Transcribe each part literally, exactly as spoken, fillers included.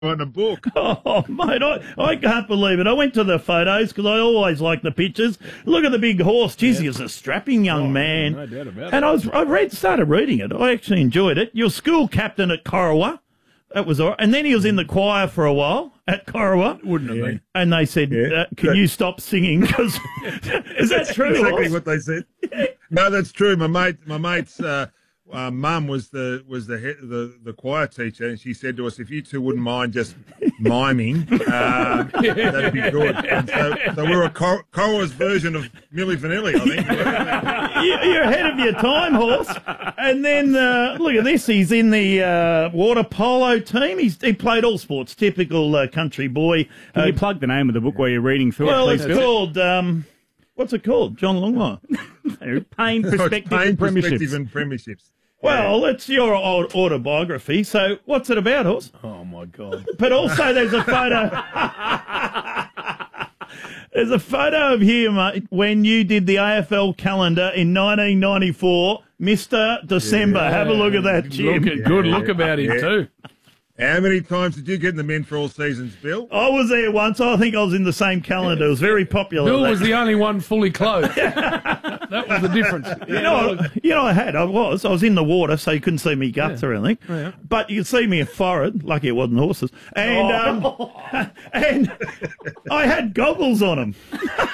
writing a book. Oh, mate, I, I can't believe it. I went to the photos because I always like the pictures. Look at the big horse. Jeez, he was a strapping young Oh, man. no doubt about and it. I was I read started reading it. I actually enjoyed it. Your school captain at Corowa. That was all right. And then he was in the choir for a while at Corowa. Wouldn't have been. And they said, Yeah. uh, can you stop singing? 'Cause is that true? Exactly Ross? what they said. No, that's true. My mate, my mate's uh, uh, mum was the was the, head, the the choir teacher, and she said to us, "If you two wouldn't mind just miming, uh, that'd be good." And so, so we were a Cor- Corowa's version of Milli Vanilli, I think. You- You're ahead of your time, horse. And then uh, look at this. He's in the uh, water polo team. He's, he played all sports. Typical uh, country boy. Can Uh, you plug the name of the book while you're reading through well, it, it's please, Phil? called. Um, what's it called? John Longmire. Pain, So it's Perspective, pain, and perspective, Premierships. and premierships. Well, it's your old autobiography. So what's it about, horse? Oh, my God. But also, there's a photo. There's a photo of you, mate, when you did the A F L calendar in nineteen ninety-four, Mister December. Have a look at that, Jim. Look at, good look about him, Yeah. too. How many times did you get in the men for all seasons, Bill? I was there once. I think I was in the same calendar. It was very popular. Bill that- was the only one fully clothed. That was the difference. You know, I- you know, I had. I was. I was in the water, so you couldn't see me guts or anything. Yeah. But you could see me forehead. Lucky it wasn't horses. And um, and I had goggles on them.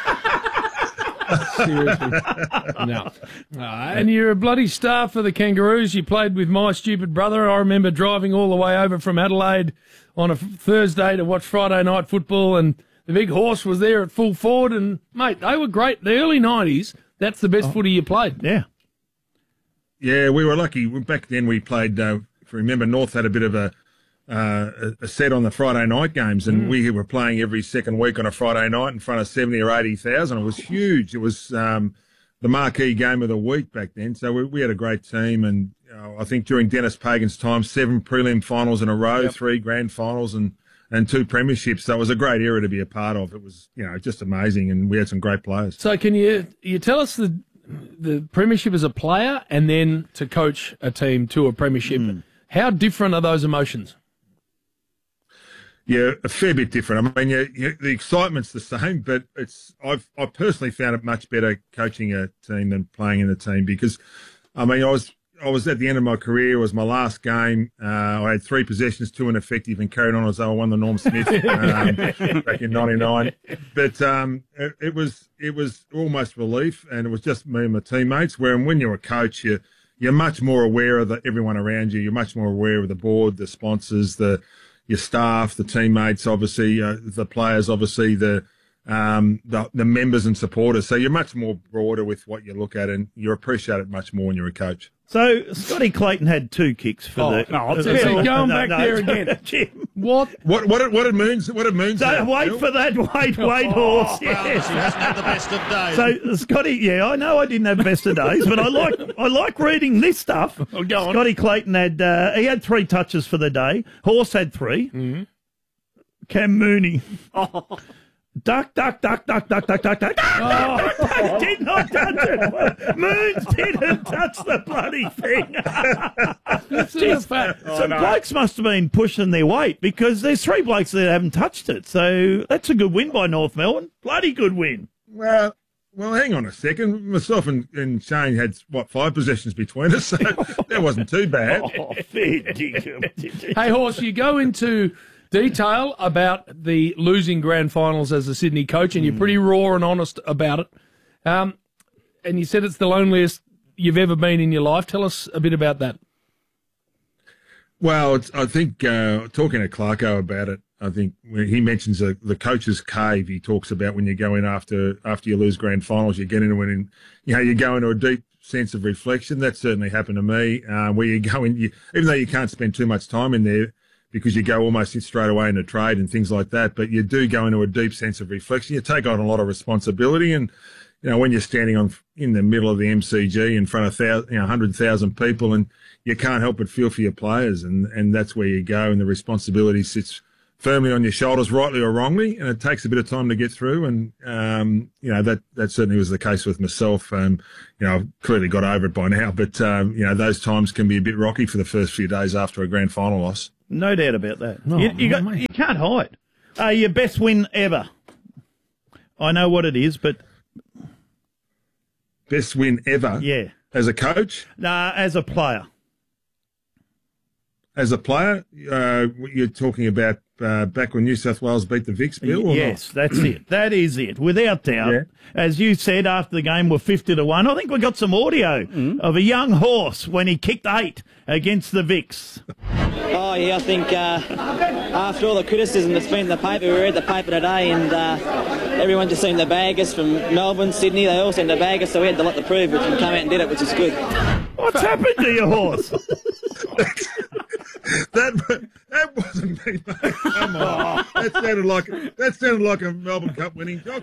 Seriously. No. Uh, and you're a bloody star for the Kangaroos. You played with my stupid brother. I remember driving all the way over from Adelaide on a f- Thursday to watch Friday night football, and the big horse was there at full forward. And, mate, they were great. The early nineties, that's the best footy you played. Yeah. Yeah, we were lucky. Back then we played, uh, if you remember, North had a bit of a uh, a a set on the Friday night games, and we were playing every second week on a Friday night in front of seventy or eighty thousand. It was huge. It was um, the marquee game of the week back then. So we, we had a great team, and you know, I think during Dennis Pagan's time, seven prelim finals in a row, Yep. three grand finals, and and two premierships. So it was a great era to be a part of. It was, you know, just amazing, and we had some great players. So can you you tell us the the premiership as a player and then to coach a team to a premiership? How different are those emotions? Yeah, a fair bit different. I mean, you, you, the excitement's the same, but it's I've I personally found it much better coaching a team than playing in a team because, I mean, I was I was at the end of my career. It was my last game. Uh, I had three possessions, two ineffective, and carried on as though I won the Norm Smith um, back in ninety-nine. But um, it, it was it was almost relief, and it was just me and my teammates. Where when you're a coach, you you're much more aware of the, everyone around you. You're much more aware of the board, the sponsors, the your staff, the teammates, obviously, uh, the players, obviously, the, um, the the members and supporters. So you're much more broader with what you look at, and you appreciate it much more when you're a coach. So Scotty Clayton had two kicks for Oh, the. no, I'll tell you, going back there again. Jim. What? What what it, what it means? What it means? So uh, wait Bill? for that. Wait, wait, horse. Yes. She hasn't had the best of days. So Scotty, yeah, I know I didn't have best of days, but I like I like reading this stuff. Oh, go on. Scotty Clayton had uh, he had three touches for the day. Horse had three. Mm-hmm. Cam Mooney. Duck, duck, duck, duck, duck, duck, duck, duck. Oh, did not touch it. Moons didn't touch the bloody thing. Jeez, fact. Some blokes must have been pushing their weight because there's three blokes that haven't touched it. So that's a good win by North Melbourne. Bloody good win. Well, well, hang on a second. Myself and, and Shane had what five possessions between us, so that wasn't too bad. Oh, fair dinkum. Hey, Horse, you go into detail about the losing grand finals as a Sydney coach, and you're pretty raw and honest about it. Um, and you said it's the loneliest you've ever been in your life. Tell us a bit about that. Well, it's, I think uh, talking to Clarko about it, I think when he mentions the, the coach's cave, he talks about when you go in after after you lose grand finals, you get into it and you know you go into a deep sense of reflection. That certainly happened to me, uh, where you go in, you, even though you can't spend too much time in there because you go almost in straight away into trade and things like that, but you do go into a deep sense of reflection. You take on a lot of responsibility, and you know when you're standing on in the middle of the M C G in front of thousand, you know, one hundred thousand people, and you can't help but feel for your players, and and that's where you go, and the responsibility sits firmly on your shoulders, rightly or wrongly, and it takes a bit of time to get through. And um, you know that that certainly was the case with myself. Um, you know, I've clearly got over it by now, but um, you know those times can be a bit rocky for the first few days after a grand final loss. No doubt about that. No, you, you, got, mate. you can't hide. Uh, your best win ever. I know what it is, but Best win ever. yeah. As a coach, Nah, as a player. as a player, uh, you're talking about uh, back when New South Wales beat the Vicks, Bill? Or Yes, that's it. That is it, without doubt. Yeah. As you said after the game, we're fifty to one. I think we got some audio Mm. of a young horse when he kicked eight against the Vicks. Oh, yeah, I think uh, after all the criticism that's been in the paper, we read the paper today and uh, everyone just seemed to bag us from Melbourne, Sydney. They all seemed to bag us, so we had to let the prove it and come out and did it, which is good. What's happened to your horse? That that wasn't me, mate. Come on. That sounded like that sounded like a Melbourne Cup winning jockey.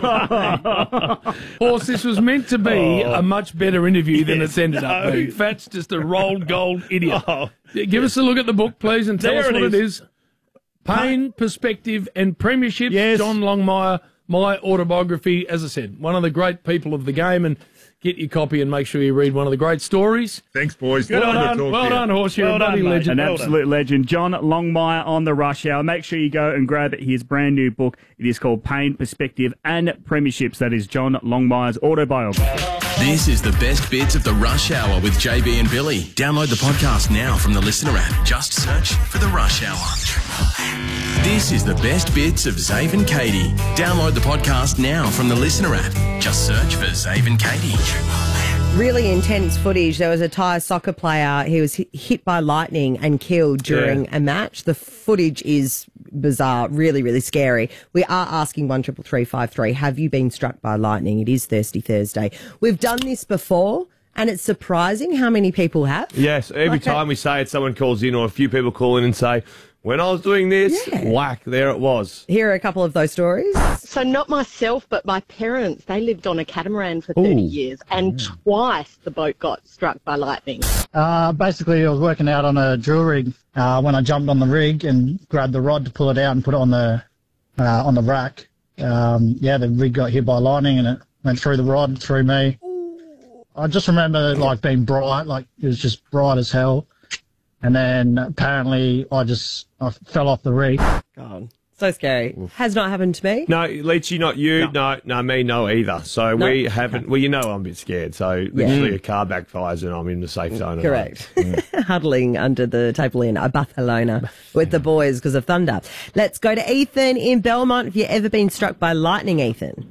Horse, this was meant to be a much better interview than it's ended up no. being. Fat's just a rolled gold idiot. Oh. Give us a look at the book, please, and tell There us it what is. it is. Pain, Perspective and Premierships. Yes. John Longmire, my autobiography. As I said, one of the great people of the game. And get your copy and make sure you read one of the great stories. Thanks, boys. Well Good to done, talk well to you. done, Horse. You're Well a bloody done, mate. legend. An Well absolute legend. John Longmire on the Rush Hour. Make sure you go and grab his brand new book. It is called Pain, Perspective and Premierships. That is John Longmire's autobiography. This is the best bits of the Rush Hour with J B and Billy. Download the podcast now from the Listener app. Just search for the Rush Hour. This is the best bits of Zave and Katie. Download the podcast now from the Listener app. Just search for Zave and Katie. Really intense footage. There was a Thai soccer player. He was hit- hit by lightning and killed during Yeah. a match. The footage is bizarre, really, really scary. We are asking one triple three five three. Have you been struck by lightning? It is Thirsty Thursday. We've done this before, and it's surprising how many people have. Yes, every Like a- time we say it, someone calls in or a few people call in and say, when I was doing this, Yeah. whack, there it was. Here are a couple of those stories. So not myself, but my parents, they lived on a catamaran for thirty years, and twice the boat got struck by lightning. Uh, basically, I was working out on a drill rig uh, when I jumped on the rig and grabbed the rod to pull it out and put it on the uh, on the rack. Um, yeah, the rig got hit by lightning and it went through the rod, through me. I just remember like being bright, like it was just bright as hell. And then apparently I just I fell off the rig. God, so scary. Has not happened to me. No, Leachy, not you. No. no, me, no either. So No? we haven't, well, you know I'm a bit scared. So literally a car backfires and I'm in the safe zone. at Correct. home. Huddling under the table in uh, Barcelona with the boys because of thunder. Let's go to Ethan in Belmont. Have you ever been struck by lightning, Ethan?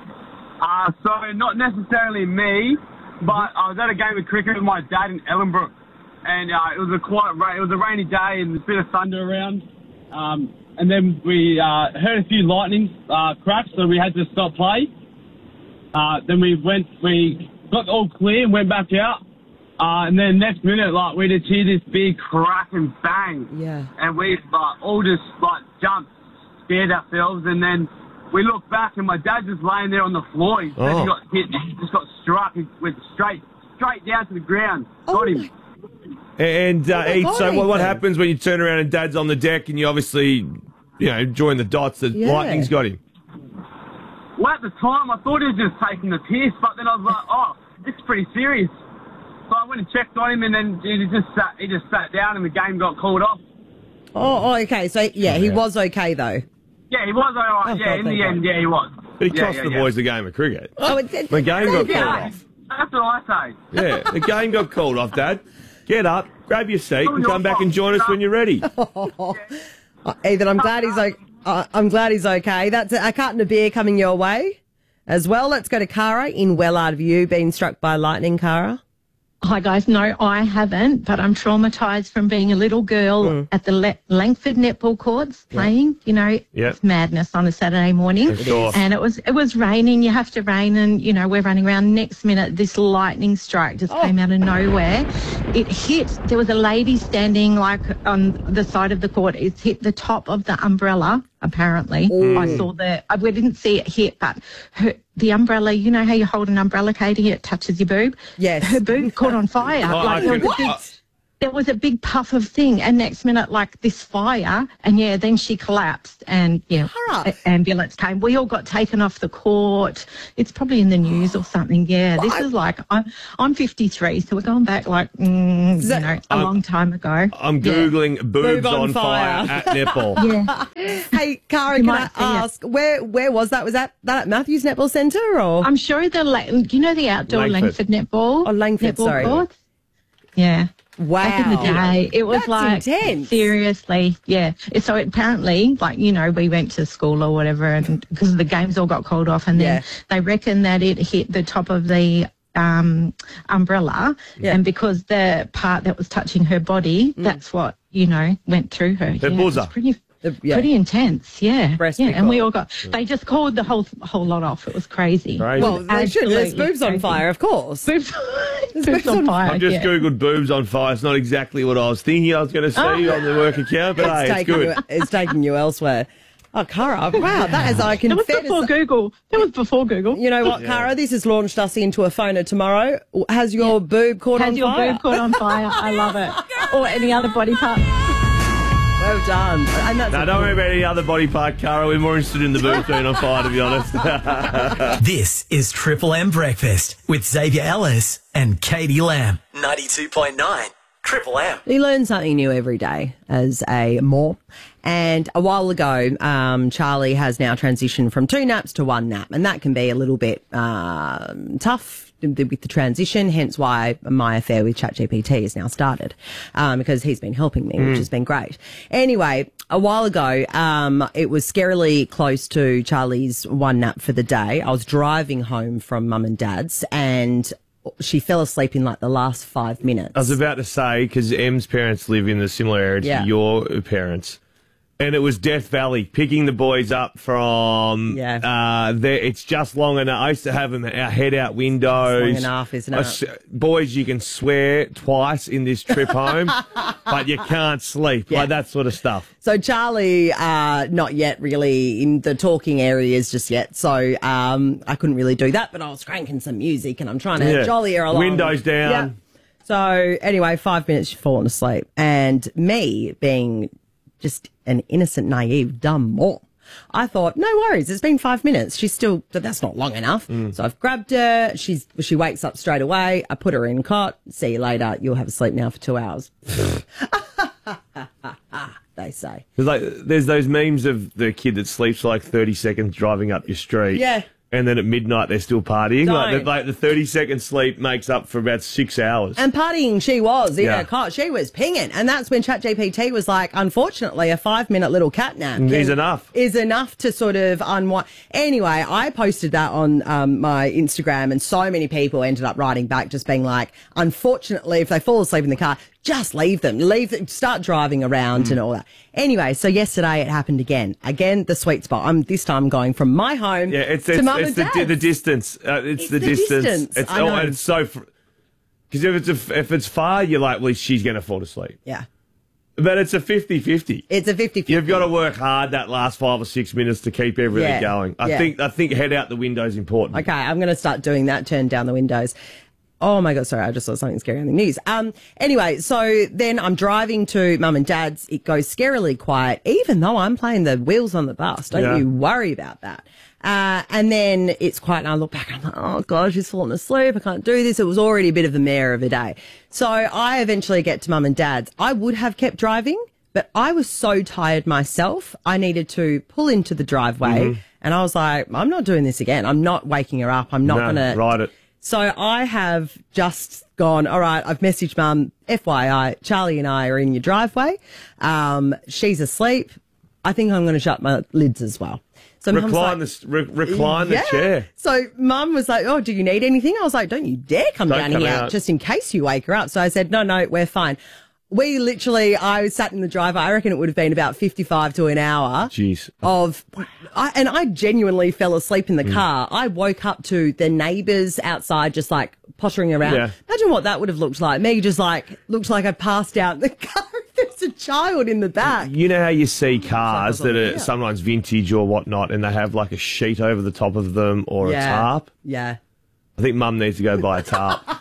Uh, so not necessarily me, but I was at a game of cricket with my dad in Ellenbrook, and uh, it was a quite ra- it was a rainy day and there's a bit of thunder around. Um, and then we uh, heard a few lightning uh, cracks, so we had to stop play. Uh, then we went, we got all clear and went back out. Uh, and then next minute, like we just hear this big crack and bang. Yeah. And we like all just like jumped, scared ourselves, and then we looked back and my dad just laying there on the floor. He, said Oh. he got hit, he just got struck. He went straight, straight down to the ground. Oh got him. my- And, uh, Oh my Eth, God, so what, what Ethan. happens when you turn around and Dad's on the deck and you obviously, you know, join the dots that Yeah. lightning's got him? Well, at the time, I thought he was just taking the piss, but then I was like, oh, this is pretty serious. So I went and checked on him, and then he just sat, he just sat down, and the game got called off. Oh, oh, okay. So, yeah, he was okay, though. Yeah, he was all right. Oh, yeah, God, in the thank end, God. yeah, he was. But he yeah, cost yeah, the yeah. boys the game of cricket. Oh, it, it, The game got yeah. called off. That's what I say. Yeah, the game got called off, Dad. Get up, grab your seat, and come back and join us when you're ready. Uh, Ethan, I'm glad he's okay. Uh, I'm glad he's okay. That's a, a carton of beer coming your way as well. Let's go to Cara in Wellard. Have you been struck by lightning, Cara? Hi guys, no, I haven't, but I'm traumatised from being a little girl at the Le- Langford netball courts playing. You know, Yep. it's madness on a Saturday morning, Of course. and it was it was raining. You have to rain, and you know we're running around. Next minute, this lightning strike just came out of nowhere. It hit. There was a lady standing like on the side of the court. It hit the top of the umbrella. Apparently, I saw the. I we didn't see it hit, but her, the umbrella. You know how you hold an umbrella, Katie? It touches your boob. Yes. Her boob caught on fire. Oh, I like there can- was a big, I- there was a big puff of thing, and next minute, like this fire, and yeah, then she collapsed, and yeah, a- ambulance came. We all got taken off the court. It's probably in the news or something. Yeah, this is like I'm I'm fifty-three, so we're going back like mm, you know a long time ago. I'm googling boobs Boob on on fire, fire. at netball. Yeah. Hey, Cara, can I ask where where was that? Was that that at Matthews Netball Centre or? I'm sure the La- you know the outdoor Langford. Langford, netball. Oh, Langford, netball sorry. court? Yeah. Wow. Back in the day, it was That's like intense. seriously, yeah. So apparently, like you know, we went to school or whatever, and because the games all got called off, and then Yeah. they reckon that it hit the top of the um, umbrella, Yeah. and because the part that was touching her body, that's what you know went through her. Her yeah, it was buzzer. pretty. yeah. Pretty intense, yeah. Breast yeah, and we recall. all got. They just called the whole whole lot off. It was crazy. Crazy. Well, they should. There's Absolutely boobs on crazy. fire, of course. Boobs, There's boobs on fire. I've just yeah. googled boobs on fire. It's not exactly what I was thinking I was going to see on the work account, but hey, It's it's taking good. you, it's taking you elsewhere. Oh, Cara, wow, that is, I can That was fair to before say- Google. That was before Google. You know what, Yeah. Cara? This has launched us into a phoner tomorrow. Has your boob caught Has on your fire? boob caught on fire? I love it. Or any other body part. Well done. And that's No, a don't cool- worry about any other body part, Cara. We're more interested in the boobs being on fire, to be honest. This is Triple M Breakfast with Xavier Ellis and Katie Lamb. ninety-two point nine Triple M. You learn something new every day as a more. And a while ago, um, Charlie has now transitioned from two naps to one nap. And that can be a little bit um, tough with the transition, hence why my affair with ChatGPT has now started, um, because he's been helping me, which has been great. Anyway, a while ago, um, it was scarily close to Charlie's one nap for the day. I was driving home from mum and dad's, and she fell asleep in like the last five minutes. I was about to say, because Em's parents live in the similar area to Yeah. your parents, and it was Death Valley, picking the boys up from, Yeah. uh, there. It's just long enough. I used to have them our head out windows. Long enough, isn't I it? s- boys, you can swear twice in this trip home, but you can't sleep. Yeah. Like that sort of stuff. So Charlie, uh, not yet really in the talking areas just yet. So um, I couldn't really do that, but I was cranking some music and I'm trying to Yeah. jolly her along. Windows down. Yeah. So anyway, five minutes she'd fallen asleep. And me being just an innocent, naive, dumb mom, I thought, no worries, it's been five minutes. She's still, but that's not long enough. So I've grabbed her. She's She wakes up straight away. I put her in cot. See you later. You'll have a sleep now for two hours. They say. There's like there's those memes of the kid that sleeps for like thirty seconds driving up your street. Yeah. And then at midnight they're still partying. Like Don't. the, like the thirty second sleep makes up for about six hours. And partying she was in Yeah. her cot. She was pinging. And that's when ChatGPT was like, unfortunately, a five minute little cat nap Is can- enough. Is enough to sort of unwind. Anyway, I posted that on um, my Instagram, and so many people ended up writing back just being like, unfortunately, if they fall asleep in the car, just leave them. Leave them. Start driving around and all that. Anyway, so yesterday it happened again. Again, the sweet spot. I'm this time going from my home Yeah, it's to it's, mum it's and the, dad's. the distance. Uh, it's, It's the, the distance. distance. It's I oh, know. and it's so because if it's a, if it's far, you're like, well, she's going to fall asleep. Yeah. But it's a fifty-fifty. It's a fifty-fifty. You've got to work hard that last five or six minutes to keep everything Yeah, going. I yeah. think I think head out the window is important. Okay, I'm going to start doing that. Turn down the windows. Oh my God, sorry, I just saw something scary on the news. Um, anyway, so then I'm driving to mum and dad's. It goes scarily quiet, even though I'm playing the wheels on the bus. Don't Yeah. you worry about that. Uh, and then it's quiet and I look back and I'm like, oh God, she's fallen asleep. I can't do this. It was already a bit of the mare of a day. So I eventually get to mum and dad's. I would have kept driving, but I was so tired myself. I needed to pull into the driveway Mhm. and I was like, I'm not doing this again. I'm not waking her up. I'm not No, going to. ride it. So I have just gone, all right, I've messaged mum, F Y I, Charlie and I are in your driveway. Um, she's asleep. I think I'm going to shut my lids as well. So mum's recline like, the re- recline yeah. the chair. So mum was like, oh, do you need anything? I was like, don't you dare come Don't down come here out. just in case you wake her up. So I said, no, no, we're fine. We literally, I sat in the driveway. I reckon it would have been about fifty-five to an hour Jeez. of, I, and I genuinely fell asleep in the Mm. car. I woke up to the neighbours outside just like pottering around. Yeah. Imagine what that would have looked like. Me just like, looked like I passed out in the car. There's a child in the back. You know how you see cars that are Yeah. sometimes vintage or whatnot, and they have like a sheet over the top of them or Yeah. a tarp? Yeah. I think Mum needs to go buy a tarp.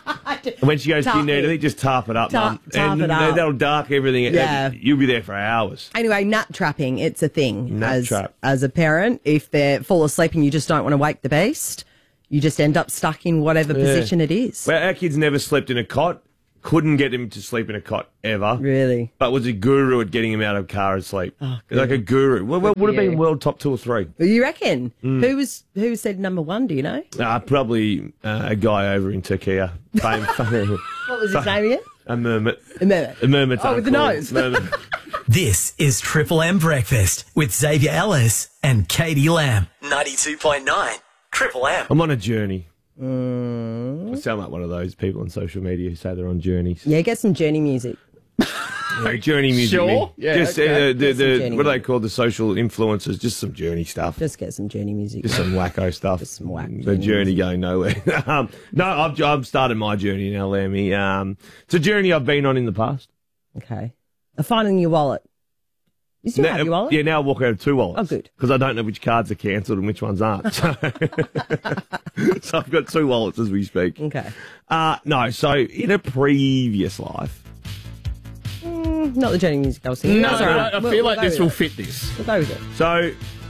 when she goes, do you Tarp need it. anything? Just tarp it up, Tarp- Mum. tarp and it up. That'll dark everything. Yeah. You'll be there for hours. Anyway, nut trapping, it's a thing. Nut as, trap. as a parent, if they fall asleep and you just don't want to wake the beast, you just end up stuck in whatever Yeah. position it is. Well, our kids never slept in a cot. Couldn't get him to sleep in a cot ever. Really? But was a guru at getting him out of car and sleep. Oh, like a guru. Well, well would have you. been world top two or three. You reckon? Mm. Who was who said number one, do you know? Uh, probably uh, a guy over in Turkey. Fame, What was his name again? a mermit. A mermit. A mermit. Oh, with the uncle. nose. Mermit. This is Triple M Breakfast with Xavier Ellis and Katie Lamb. ninety-two point nine Triple M. I'm on a journey. Mm. I sound like one of those people on social media who say they're on journeys. Yeah, get some journey music. Yeah, journey music. Sure. man. Yeah, Just okay. uh, the, Get some the journey what are they music. called? The social influencers. Just some journey stuff. Just get some journey music. Just some wacko stuff. Just some whack. The journey going nowhere. um, no, I've, I've started my journey now, Lammy. Um, it's a journey I've been on in the past. Okay. Uh, Finding your wallet. You still Now- have your wallet? Yeah, now I walk out of two wallets. Oh, good. Because I don't know which cards are cancelled and which ones aren't. So, so I've got two wallets as we speak. Okay. Uh, no, so in a previous life, Mm, not the journey music I was singing. No, That's all right. I- I We'll- feel we'll like go this with will it. fit this. We'll go with it. So,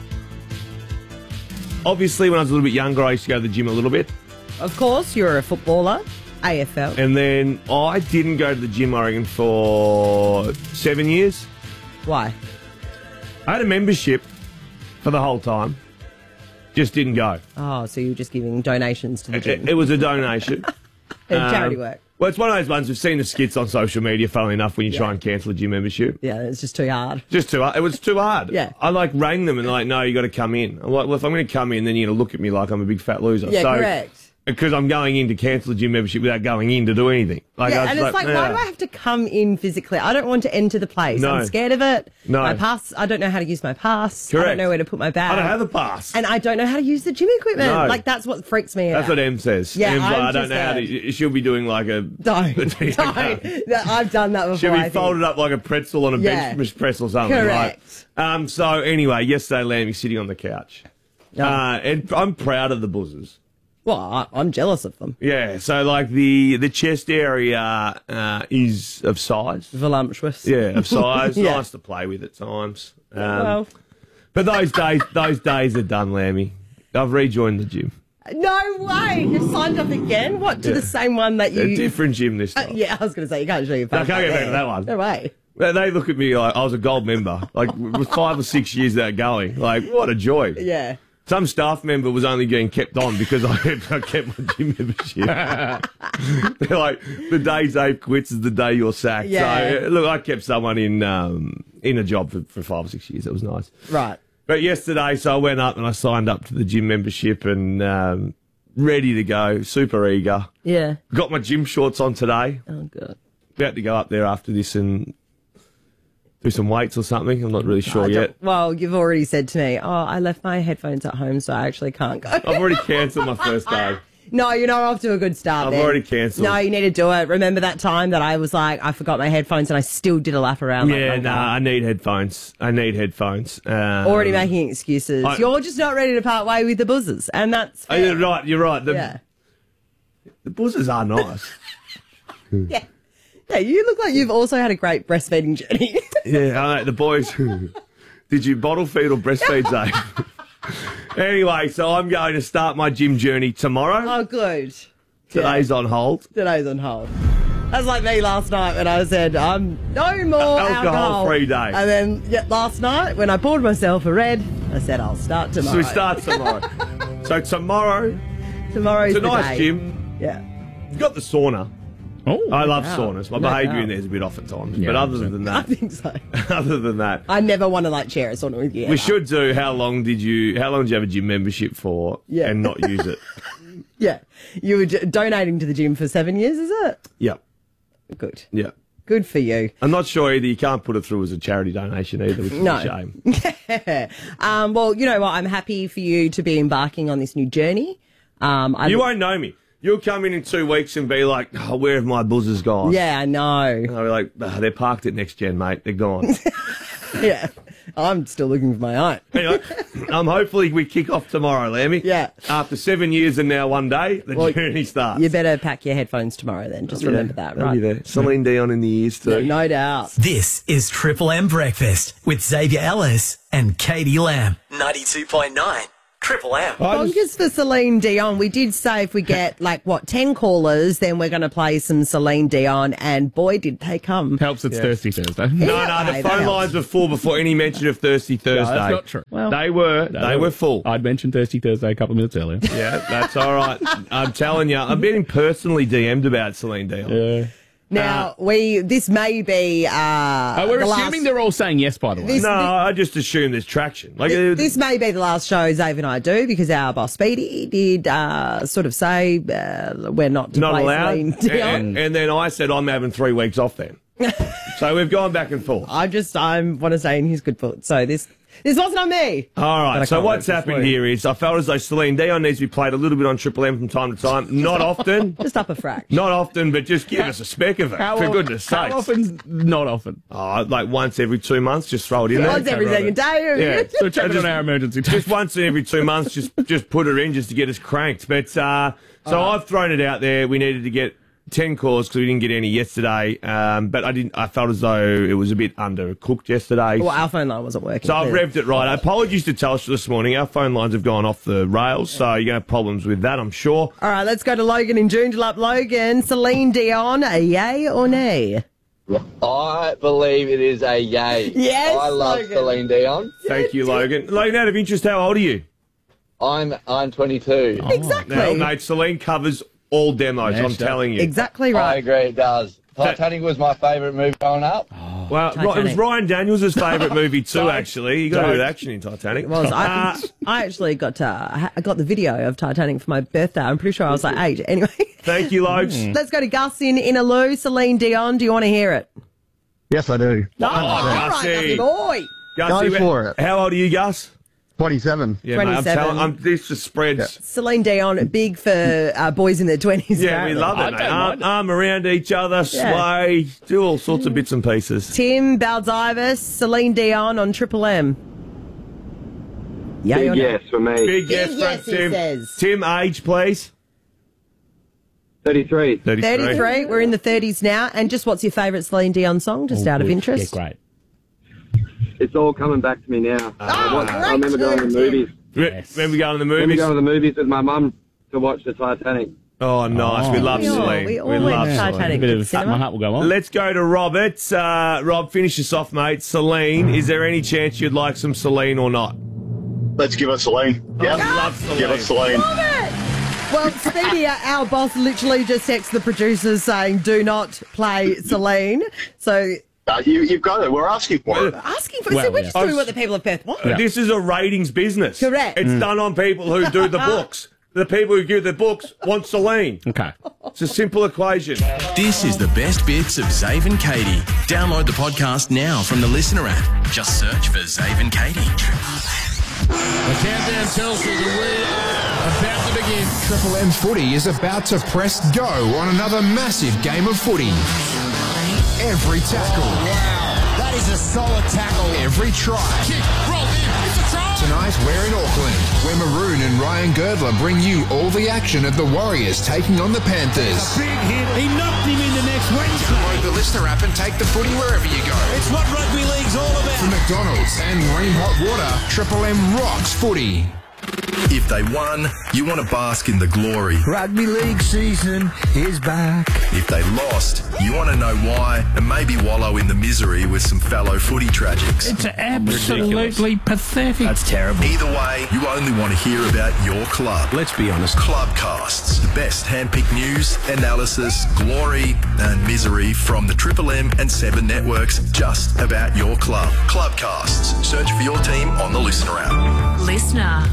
obviously, when I was a little bit younger, I used to go to the gym a little bit. Of course, you're a footballer. A F L. And then I didn't go to the gym, I reckon, for seven years. Why? I had a membership for the whole time. Just didn't go. Oh, so you're just giving donations to the It, gym. it was a donation. And charity Um, work. Well, it's one of those ones we've seen the skits on social media, funnily enough, when you Yeah. try and cancel a gym membership. Yeah, it's just too hard. Just too hard. It was too hard. Yeah. I like rang them and they're like, no, you got to come in. I'm like, well, if I'm going to come in, then you're going to look at me like I'm a big fat loser. Yeah, so, correct. Because I'm going in to cancel the gym membership without going in to do anything. Like, I yeah, was and it's like, why nah. do I have to come in physically? I don't want to enter the place. No. I'm scared of it. No. My pass, I don't know how to use my pass. I Correct. don't know where to put my bag. I don't have a pass. And I don't know how to use the gym equipment. No. Like, that's what freaks me out. That's what Em says. Yeah, Em's like, I'm I don't just know how to. She'll be doing like a. Don't. don't. I've done that before. She'll I be think. folded up like a pretzel on a Yeah. bench press or something. Correct. Right? Um, so anyway, yesterday, Lammy's sitting on the couch. Oh. Uh, and I'm proud of the buzzers. Well, I, I'm jealous of them. Yeah, so like the the chest area uh, is of size. Voluptuous. Yeah, of size. Yeah. Nice to play with at times. Um, Well. but those days those days are done, Lammy. I've rejoined the gym. No way! You've signed up again? What, to Yeah. the same one that you... A different gym this Uh, time. yeah, I was going to say, you can't show your No, I face can't back get back there. to that one. No way. Well, they look at me like I was a gold member. Like with five or six years that going. Like what a joy. Yeah. Some staff member was only getting kept on because I, I kept my gym membership. They're like, the day Dave quits is the day you're sacked. Yeah. So, look, I kept someone in um, in a job for, for five or six years. That was nice. Right. But yesterday, so I went up and I signed up to the gym membership and um, ready to go, super eager. Yeah. Got my gym shorts on today. Oh, God. About to go up there after this and do some weights or something. I'm not really sure I don't- yet. Well, you've already said to me, oh, I left my headphones at home, so I actually can't go. I've already cancelled my first day. No, you're not off to a good start I've then. already cancelled. No, you need to do it. Remember that time that I was like, I forgot my headphones and I still did a lap around. like, Yeah, no, no, I need headphones. I need headphones. Um, Already making excuses. I- You're just not ready to part way with the buzzers, and that's Oh, you're right. You're right. The, yeah. the buzzers are nice. Yeah. Yeah, you look like you've also had a great breastfeeding journey. Yeah, I know, the boys. Did you bottle feed or breastfeed, Dave? Anyway, so I'm going to start my gym journey tomorrow. Oh, good. Today's on hold. Today's on hold. That's like me last night when I said, I'm no more alcohol. Alcohol-free day. And then yeah, last night when I poured myself a red, I said, I'll start tomorrow. So we start tomorrow. So tomorrow, Tomorrow's it's a the nice day. gym. Yeah. You've got the sauna. Oh, I love wow. saunas. My No behaviour doubt. in there is a bit off at times. Yeah, but other so- than I that, think so. other than that, I never want to like share a sauna with you. we ever. should do. How long did you? How long did you have a gym membership for? Yeah. And not use it. Yeah. You were d- donating to the gym for seven years, is it? Yep. Good. Yep. Good for you. I'm not sure either. You can't put it through as a charity donation either, which is No. a shame. um, well, you know what? I'm happy for you to be embarking on this new journey. Um, I You won't know me. You'll come in in two weeks and be like, oh, where have my buzzers gone? Yeah, I know. And I'll be like, oh, they're parked at Next Gen, mate. They're gone. Yeah. I'm still looking for my aunt. Anyway, um, hopefully we kick off tomorrow, Lammy. Yeah. After seven years and now one day, the Well, journey starts. You better pack your headphones tomorrow then. Just Yeah, remember that, I'll right? be there. Celine Dion in the ears too. No doubt. This is Triple M Breakfast with Xavier Ellis and Katie Lamb. ninety-two point nine Triple M. Bonkers for Celine Dion. We did say if we get, like, what, ten callers, then we're going to play some Celine Dion, and boy, did they come. Helps it's Yeah. Thirsty Thursday. No, Yeah, no, the that phone helps. lines were full before any mention of Thirsty Thursday. No, that's not true. Well- they were, No, they were full. I'd mentioned Thirsty Thursday a couple of minutes earlier. Yeah, that's all right. I'm telling you, I'm getting personally D M'd about Celine Dion. Yeah. Now, we this may be. Uh, Oh, we're the assuming last, they're all saying yes, by the way. This- No, I just assume there's traction. Like This, uh, this may be the last show Zave and I do because our boss Speedy did uh, sort of say uh, we're not to not play allowed. Celine Dion. And, and then I said I'm having three weeks off then. So we've gone back and forth. I just I want to say in his good foot. So this this wasn't on me. All But I right, so can't what's wait to happened sleep. here is I felt as though Celine Dion needs to be played a little bit on Triple M from time to time. Not often. Just up a frack. Not often, but just give us a speck of it, How for of- goodness How sakes. often? Not often. Oh, like once every two months, just throw it in there. Once every second day. Yeah, So check it just, on our emergency just team. once every two months, just just put her in just to get us cranked. But uh, so I've thrown it out there. We needed to get ten calls because we didn't get any yesterday. Um, but I didn't. I felt as though it was a bit undercooked yesterday. Well, our phone line wasn't working. So I've clearly. revved it right. Apologies to Telstra this morning. Our phone lines have gone off the rails, so you're going to have problems with that, I'm sure. All right, let's go to Logan in Joondalup. Logan, Celine Dion, a yay or nay? I believe it is a yay. Yes, I love Logan. Celine Dion. Thank you, Logan. Logan, out of interest, how old are you? I'm I'm twenty-two. Exactly. Now, mate, Celine covers all demos, Yeah, I'm sure. telling you. Exactly I right. agree, it does. Titanic was my favourite movie growing up. Well, it was Titanic. Ryan Daniels' favourite movie too, actually. You got a bit of action in Titanic. It was. I, Uh, I actually got uh, I got the video of Titanic for my birthday. I'm pretty sure I was like eight. Anyway, thank you, Logs. let's go to Gus in Inaloo. Celine Dion, do you want to hear it? Yes, I do. Oh, all right, Gussie. Gussie boy. Gussie, Go for it. How old are you, Gus? twenty-seven. Yeah, mate, I'm twenty-seven. telling I'm, this just spreads. Celine Dion, big for uh, boys in their twenties. Yeah, we love I it, mate. don't Arm, mind it. arm around each other, sway, do all sorts of bits and pieces. Tim Baldivis, Celine Dion on Triple M. Yay or Big no? yes for me. Big yes, Big from yes, he Tim. says. Tim, age, please. thirty-three. thirty-three. thirty-three. We're in the thirties now. And just what's your favourite Celine Dion song, just out of interest? Yeah, great. It's all coming back to me now. I, Oh, wa- great I remember going to the tune, movies. Re- Yes. Remember going to the I remember movies? going to the movies with my mum to watch the Titanic. Oh, nice. We love We all- Celine. we all We went love to Celine. Titanic. A bit at the of cinema. my heart will go on. Let's go to Robert. Uh, Rob, finish us off, mate. Celine, is there any chance you'd like some Celine or not? Let's give it Celine. Yeah. I love Celine. Give it Celine. Well, Speedy, our boss, literally just texted the producers saying, do not play Celine. So Uh, you, you've got it. We're asking for it. asking for, Well, so we're yeah. just doing what the people of Perth want. Uh, This is a ratings business. Correct. It's done on people who do the books. The people who give the books want Celine. Okay. It's a simple equation. This is the best bits of Zave and Katie. Download the podcast now from the Listener app. Just search for Zave and Katie. The countdown tells us that we are about to begin. Triple M Footy is about to press go on another massive game of footy. Every tackle. Wow, that is a solid tackle. Every try. Kick, roll in, it's a try. Tonight we're in Auckland, where Maroon and Ryan Girdler bring you all the action of the Warriors taking on the Panthers. Big hit. He knocked him into next Wednesday. Download the Listener app and take the footy wherever you go. It's what rugby league's all about. From McDonald's and Ream Hot Water, Triple M rocks footy. If they won, you want to bask in the glory. Rugby league season is back. If they lost, you want to know why and maybe wallow in the misery with some fellow footy tragics. It's absolutely pathetic. That's terrible. Either way, you only want to hear about your club. Let's be honest. Clubcasts, the best handpicked news, analysis, glory and misery from the Triple M and Seven networks just about your club. Clubcasts. Search for your team on the Listener app. Listener.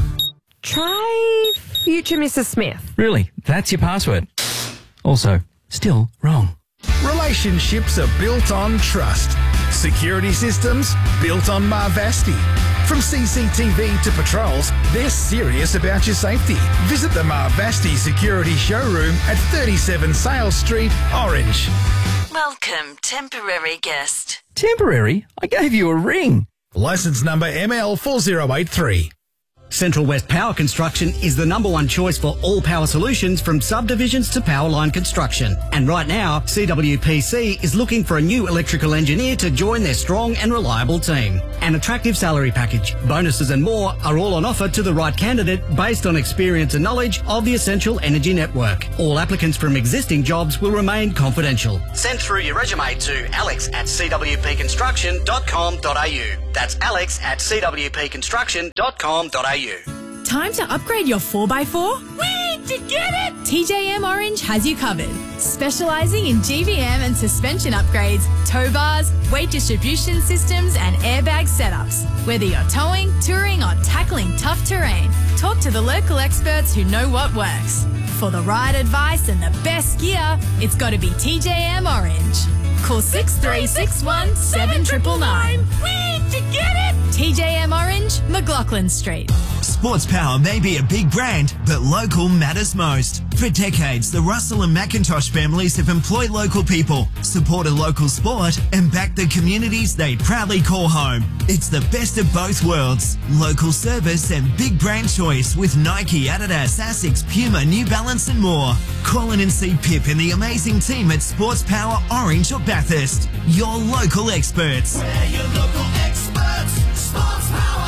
Try Future Missus Smith. Really? That's your password? Also, still wrong. Relationships are built on trust. Security systems built on Marvasti. From C C T V to patrols, they're serious about your safety. Visit the Marvasti Security Showroom at thirty-seven Sales Street, Orange. Welcome, temporary guest. Temporary? I gave you a ring. Licence number M L four zero eight three. Central West Power Construction is the number one choice for all power solutions from subdivisions to power line construction. And right now, C W P C is looking for a new electrical engineer to join their strong and reliable team. An attractive salary package, bonuses and more are all on offer to the right candidate based on experience and knowledge of the Essential Energy Network. All applicants from existing jobs will remain confidential. Send through your resume to alex at c w p construction dot com dot a u. That's alex at c w p construction dot com dot a u. Time to upgrade your four by four? Wait to get it! T J M Orange has you covered. Specialising in G V M and suspension upgrades, tow bars, weight distribution systems and airbag setups. Whether you're towing, touring or tackling tough terrain, talk to the local experts who know what works. For the right advice and the best gear, it's got to be T J M Orange. Call six three six one, seven nine nine nine. Wait to get it! T J M Orange, McLaughlin Street. Sports Power may be a big brand, but local matters most. For decades, the Russell and McIntosh families have employed local people, supported local sport, and backed the communities they proudly call home. It's the best of both worlds. Local service and big brand choice with Nike, Adidas, Asics, Puma, New Balance and more. Call in and see Pip and the amazing team at Sports Power Orange or Bathurst. Your local experts. We're your local experts. Sports Power.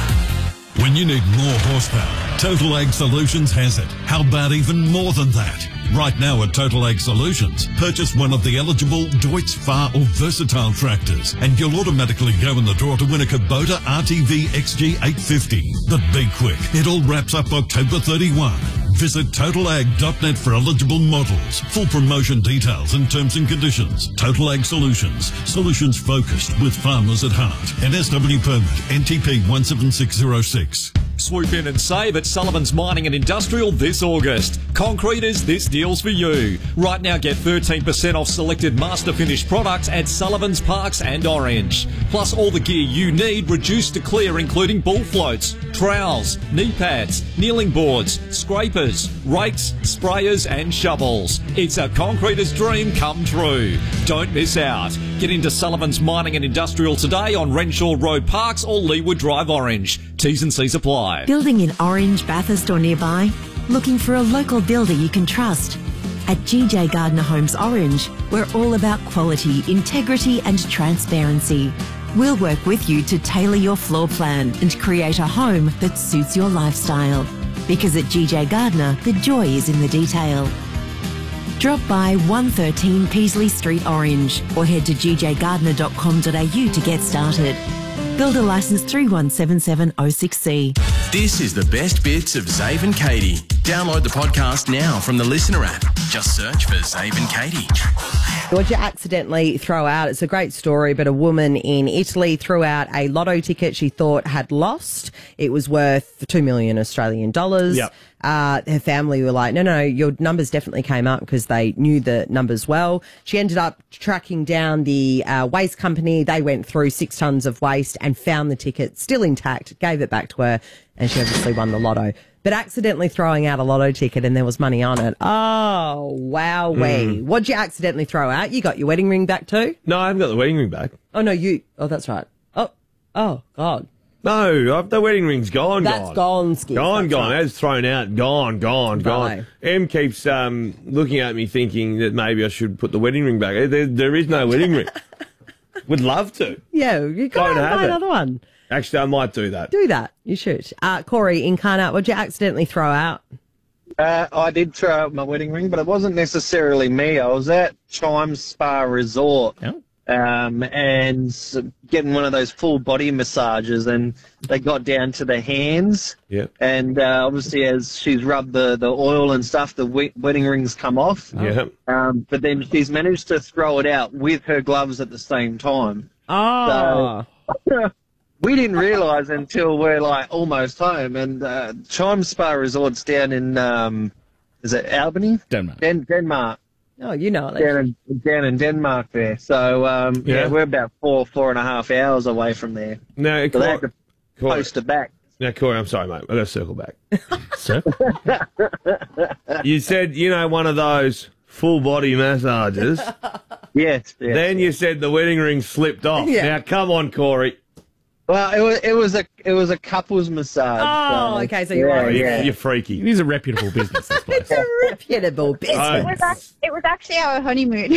When you need more horsepower, Total Ag Solutions has it. How about even more than that? Right now at Total Ag Solutions, purchase one of the eligible Deutz, Far or Versatile tractors and you'll automatically go in the draw to win a Kubota R T V X G eight fifty. But be quick, it all wraps up October thirty-first. Visit total ag dot net for eligible models. Full promotion details and terms and conditions. Total Ag Solutions. Solutions focused with farmers at heart. N S W permit N T P one seven six zero six. Swoop in and save at Sullivan's Mining and Industrial this August. Concreters, this deal's for you. Right now get thirteen percent off selected Master Finish products at Sullivan's, Parks and Orange. Plus all the gear you need reduced to clear, including ball floats, trowels, knee pads, kneeling boards, scrapers, rakes, sprayers and shovels. It's a concreter's dream come true. Don't miss out. Get into Sullivan's Mining and Industrial today on Renshaw Road, Parks or Leewood Drive, Orange. T's and C's apply. Building in Orange, Bathurst or nearby? Looking for a local builder you can trust? At G J Gardner Homes Orange, we're all about quality, integrity and transparency. We'll work with you to tailor your floor plan and create a home that suits your lifestyle. Because at G J Gardner, the joy is in the detail. Drop by one thirteen Peasley Street, Orange, or head to g j gardner dot com dot a u to get started. Builder licence three one seven seven oh six C. This is the best bits of Zave and Katie. Download the podcast now from the Listener app. Just search for Zave and Katie. What'd you accidentally throw out? It's a great story, but a woman in Italy threw out a lotto ticket she thought had lost. It was worth two million Australian dollars. Yep. Uh, her family were like, no, no, your numbers definitely came up because they knew the numbers well. She ended up tracking down the uh, waste company. They went through six tons of waste and found the ticket still intact, gave it back to her, and she obviously won the lotto. But accidentally throwing out a lotto ticket and there was money on it. Oh, wowee. Mm. What'd you accidentally throw out? You got your wedding ring back too? No, I haven't got the wedding ring back. Oh, no, you. Oh, that's right. Oh, oh, God. No, I've, the wedding ring's gone, That's gone. gone, Skip. Gone, That's gone. right. That's thrown out. Gone, gone, gone. Right. Em keeps um, looking at me thinking that maybe I should put the wedding ring back. There, there is no wedding ring. Would love to. Yeah, you Don't got to have buy it. another one. Actually, I might do that. Do that. You should. Uh, Corey, Incarnate, what'd you accidentally throw out? Uh, I did throw out my wedding ring, but it wasn't necessarily me. I was at Chimes Spa Resort um, and s- getting one of those full body massages, and they got down to the hands. Yeah. And uh, obviously, as she's rubbed the, the oil and stuff, the we- wedding rings come off. Yeah. Um, but then she's managed to throw it out with her gloves at the same time. Oh. So, we didn't realise until we're like almost home, and uh, Chimes Spa Resort's down in um, is it Albany? Denmark. Den- Denmark. Oh, you know it. Down in, down in Denmark there. So um, yeah. Yeah. we're about four four and a half hours away from there. No, so they had Cor- to Corey. post it back. Now, Corey, I'm sorry, mate. I've got to circle back. Sir? You said, you know, one of those full body massages. Yes, yes. Then you said the wedding ring slipped off. Yeah. Now, come on, Corey. Well, it was it was a it was a couples massage. Oh, so, okay, so you're yeah, right. yeah. You're freaky. It is a reputable business, this place. It's a reputable business. Oh. It was, ac- it was actually our honeymoon.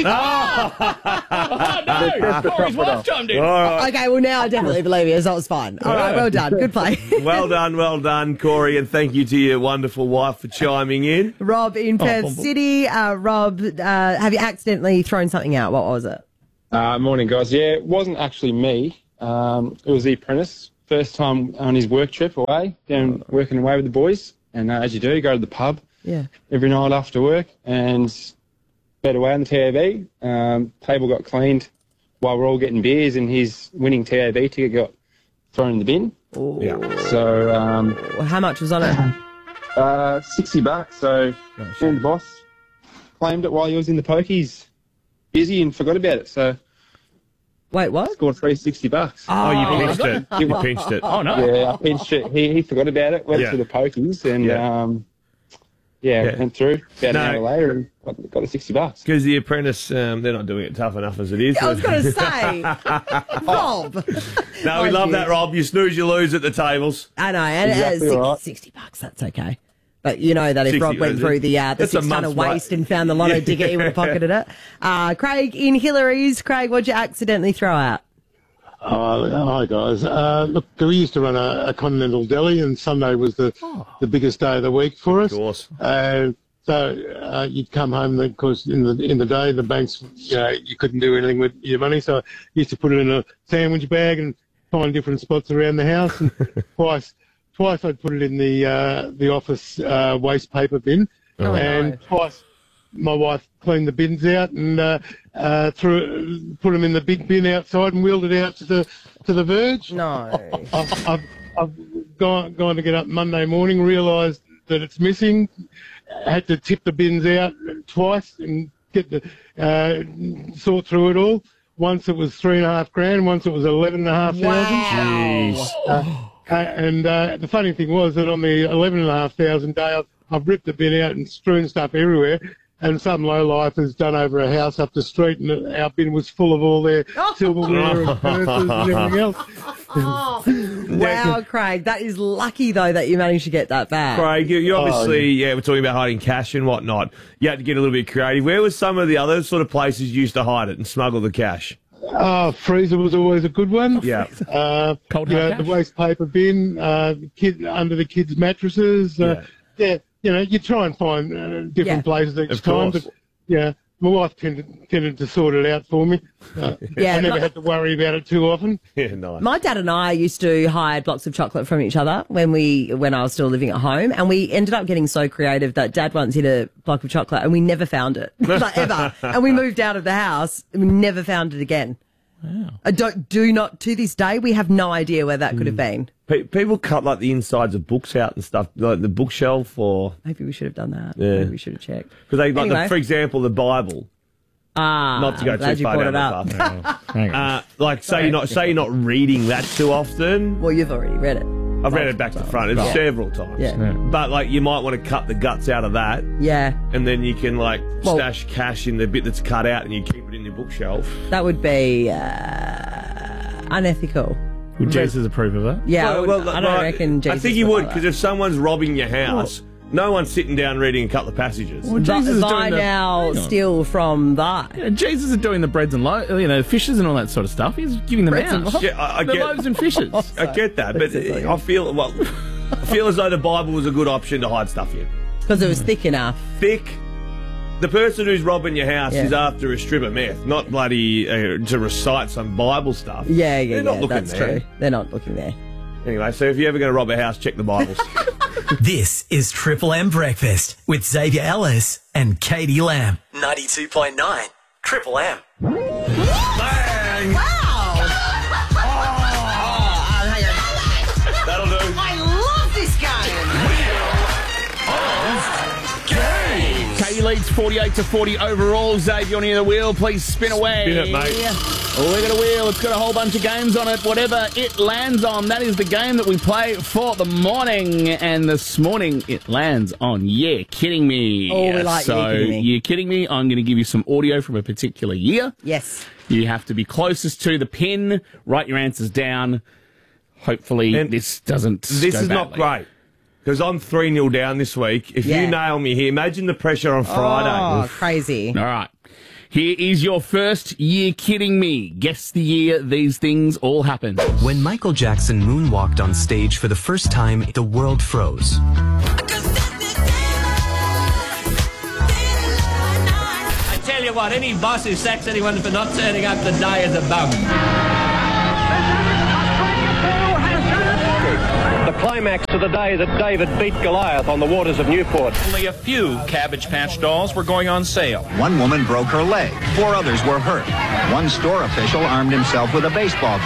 Oh, no! Corey's wife chimed in. All right. Okay, well, now I definitely believe you, so it was fine. All right, well done. Good play. Well done, well done, Corey, and thank you to your wonderful wife for chiming in. Rob in Perth City. Uh, Rob, uh, have you accidentally thrown something out? What was it? Uh, morning, guys. Yeah, it wasn't actually me. Um, it was the apprentice. First time on his work trip away, down working away with the boys. And uh, as you do, you go to the pub Yeah. every night after work and bed away on the T A B. Um, table got cleaned while we're all getting beers, and his winning T A B ticket got thrown in the bin. Ooh. Yeah. So, um, Well, how much was on it? uh, sixty bucks. So, and the boss claimed it while he was in the pokies, busy, and forgot about it. So, Wait, what? scored three sixty bucks. Oh, you pinched it. You pinched it. Oh, no. Yeah, I pinched it. He, he forgot about it, went Yeah. to the pokies, and Yeah. um, yeah, Yeah. went through about No. an hour later and got, got the sixty bucks. Because the apprentice, um, they're not doing it tough enough as it is. I was going to say, Rob. No, we Oh, love geez. that, Rob. You snooze, you lose at the tables. I know, and Exactly uh, six, right. sixty bucks, that's okay. But you know that if sixty Rob went is through it? the uh, the That's a six ton of month's waste rate. and found the lotto Yeah. ticket, he would have pocketed it. Uh, Craig in Hillary's. Craig, what'd you accidentally throw out? Oh, hi guys. Uh, look, we used to run a, a continental deli, and Sunday was the the biggest day of the week for us. Of course. And so uh, you'd come home, of course, in the in the day, the banks, you know, you couldn't do anything with your money, so I used to put it in a sandwich bag and find different spots around the house. And twice, twice I'd put it in the uh, the office uh, waste paper bin, Oh, and no. twice my wife cleaned the bins out and uh, uh, threw, put them in the big bin outside and wheeled it out to the to the verge. No. I've, I've, I've gone gone to get up Monday morning, realised that it's missing. Had to tip the bins out twice and get the uh, sort through it all. Once it was three and a half grand. Once it was eleven and a half thousand. Wow. Uh, uh, and uh, the funny thing was that on the eleven and a half thousand day, I've, I've ripped the bin out and strewn stuff everywhere. And some lowlife has done over a house up the street, and our bin was full of all their silverware and purses and everything else. Wow, Craig, that is lucky though that you managed to get that back. Craig, you, you Oh, obviously, yeah. we're talking about hiding cash and whatnot. You had to get a little bit creative. Where was some of the other sort of places you used to hide it and smuggle the cash? Oh, freezer was always a good one. Yeah. Uh, Cold you hard know, the cash. waste paper bin, uh, kid under the kids' mattresses. Uh, yeah. you know, you try and find uh, different Yeah. places each Of time. course. But yeah, my wife tended tended to sort it out for me. Uh, Yeah, I never my- had to worry about it too often. Yeah, nice. My dad and I used to hide blocks of chocolate from each other when we when I was still living at home, and we ended up getting so creative that Dad once hid a block of chocolate and we never found it, like ever. And we moved out of the house and we never found it again. Wow. I don't do not to this day. We have no idea where that could have been. Pe- people cut like the insides of books out and stuff, like the bookshelf, or Maybe we should have done that. Yeah. Maybe we should have checked. because they like, Anyway. the, for example, the Bible. Ah, Not to go I'm glad too you far brought down it the up. path. uh, like say you're not say you're not reading that too often. Well, you've already read it. I've read it back to front it's Yeah. several times. Yeah. But like you might want to cut the guts out of that, Yeah, and then you can like Well- stash cash in the bit that's cut out, and you keep it in your bookshelf. that would be uh, unethical. Would Jesus approve of that? Yeah, I, would, Well, I don't like, reckon. Jesus I think you would like because that. if someone's robbing your house, no one's sitting down reading a couple of passages. Well, Jesus is But doing I the- now hang on. steal from that. Yeah, Jesus is doing the breads and lo- you know fishes and all that sort of stuff. He's giving them Breads and out. lo- Yeah, I, I the get, loaves and fishes. I get that, but Basically. I feel well. I feel as though the Bible was a good option to hide stuff in. Because it was thick enough. Thick. The person who's robbing your house Yeah. is after a strip of meth, not bloody uh, to recite some Bible stuff. Yeah, yeah, They're not yeah. looking That's there. true. They're not looking there. Anyway, so if you're ever going to rob a house, check the Bibles. This is Triple M Breakfast with Xavier Ellis and Katie Lamb. ninety-two point nine Triple M. Bang! That'll do. I love this game. Katie leads forty-eight to forty overall. Xavier on the wheel. Please spin away. Spin it, mate. Look at a wheel. It's got a whole bunch of games on it. Whatever it lands on, that is the game that we play for the morning. And this morning, it lands on Yeah Kidding Me. Oh, we like so, Yeah Kidding Me. Yeah Kidding Me. I'm going to give you some audio from a particular year. Yes. You have to be closest to the pin. Write your answers down. Hopefully And this doesn't This go is not badly. great. Because I'm three nil down this week. If Yeah. you nail me here, imagine the pressure on Friday. Oh, crazy. All right. Here is your first year kidding me. Guess the year these things all happened. When Michael Jackson moonwalked on stage for the first time, the world froze. I tell you what, any boss who sacks anyone for not turning up the day is a bum. The climax to the day that David beat Goliath on the waters of Newport. Only a few Cabbage Patch dolls were going on sale. One woman broke her leg. Four others were hurt. One store official armed himself with a baseball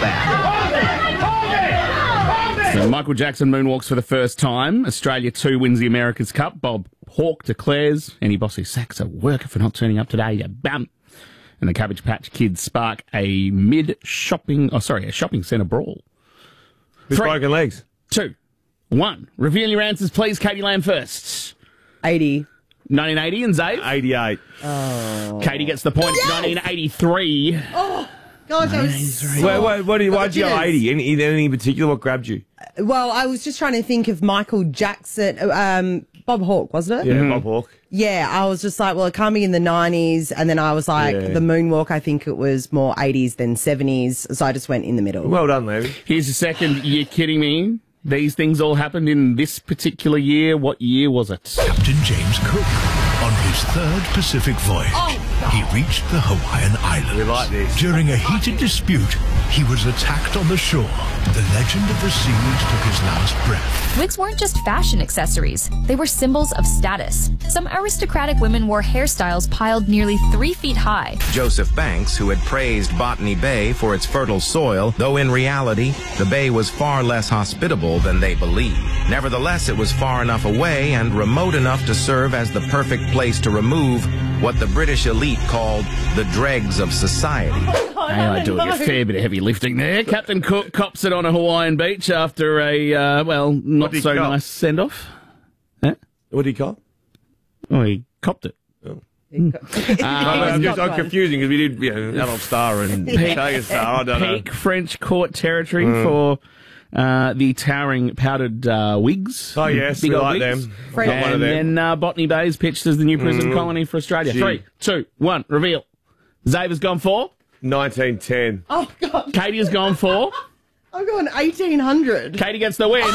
bat. So Michael Jackson moonwalks for the first time. Australia two wins the America's Cup. Bob Hawke declares any boss who sacks a worker for not turning up today, you bum. And the Cabbage Patch Kids spark a mid-shopping, oh sorry, a shopping centre brawl. With broken legs. Two. One. Reveal your answers, please. Katie Lamb first. eighty. nineteen eighty and Zave? eighty-eight. Oh. Katie gets the point. Yes! nineteen eighty-three. Oh, gosh, I was so... Wait, wait, what did, why'd you go Yes. eighty? Any, anything in particular? What grabbed you? Well, I was just trying to think of Michael Jackson, um, Bob Hawke, wasn't it? Yeah, Bob Hawke. Yeah, I was just like, well, it can't be in the nineties, and then I was like, Yeah. the moonwalk, I think it was more eighties than seventies, so I just went in the middle. Well done, Larry. Here's the second. You're kidding me? These things all happened in this particular year. What year was it? Captain James Cook, on his third Pacific voyage, he reached the Hawaiian Islands. We like this. During a heated dispute, he was attacked on the shore. The legend of the seas took his last breath. Wigs weren't just fashion accessories, they were symbols of status. Some aristocratic women wore hairstyles piled nearly three feet high. Joseph Banks, who had praised Botany Bay for its fertile soil, though in reality, the bay was far less hospitable than they believed. Nevertheless, it was far enough away and remote enough to serve as the perfect place to remove what the British elite called the dregs of society. Hey, I doing a fair bit of heavy lifting there. Captain Cook cops it on a Hawaiian beach after a, uh, well, not did so he cop? nice send-off. Huh? What did he cop? Oh, he copped it. Oh. Um, I'm just I'm confusing because we did you know, Adult Star and Tiger Star. I don't know. Peak French court territory Mm. for uh, the towering powdered uh, wigs. Oh, yes, Big we old like wigs. them. And Got one of them. then uh, Botany Bay is pitched as the new prison Mm. colony for Australia. Gee. Three, two, one, reveal. Zave's gone for? nineteen ten. Oh, God. Katie has gone for? I'm going eighteen hundred. Katie gets the win.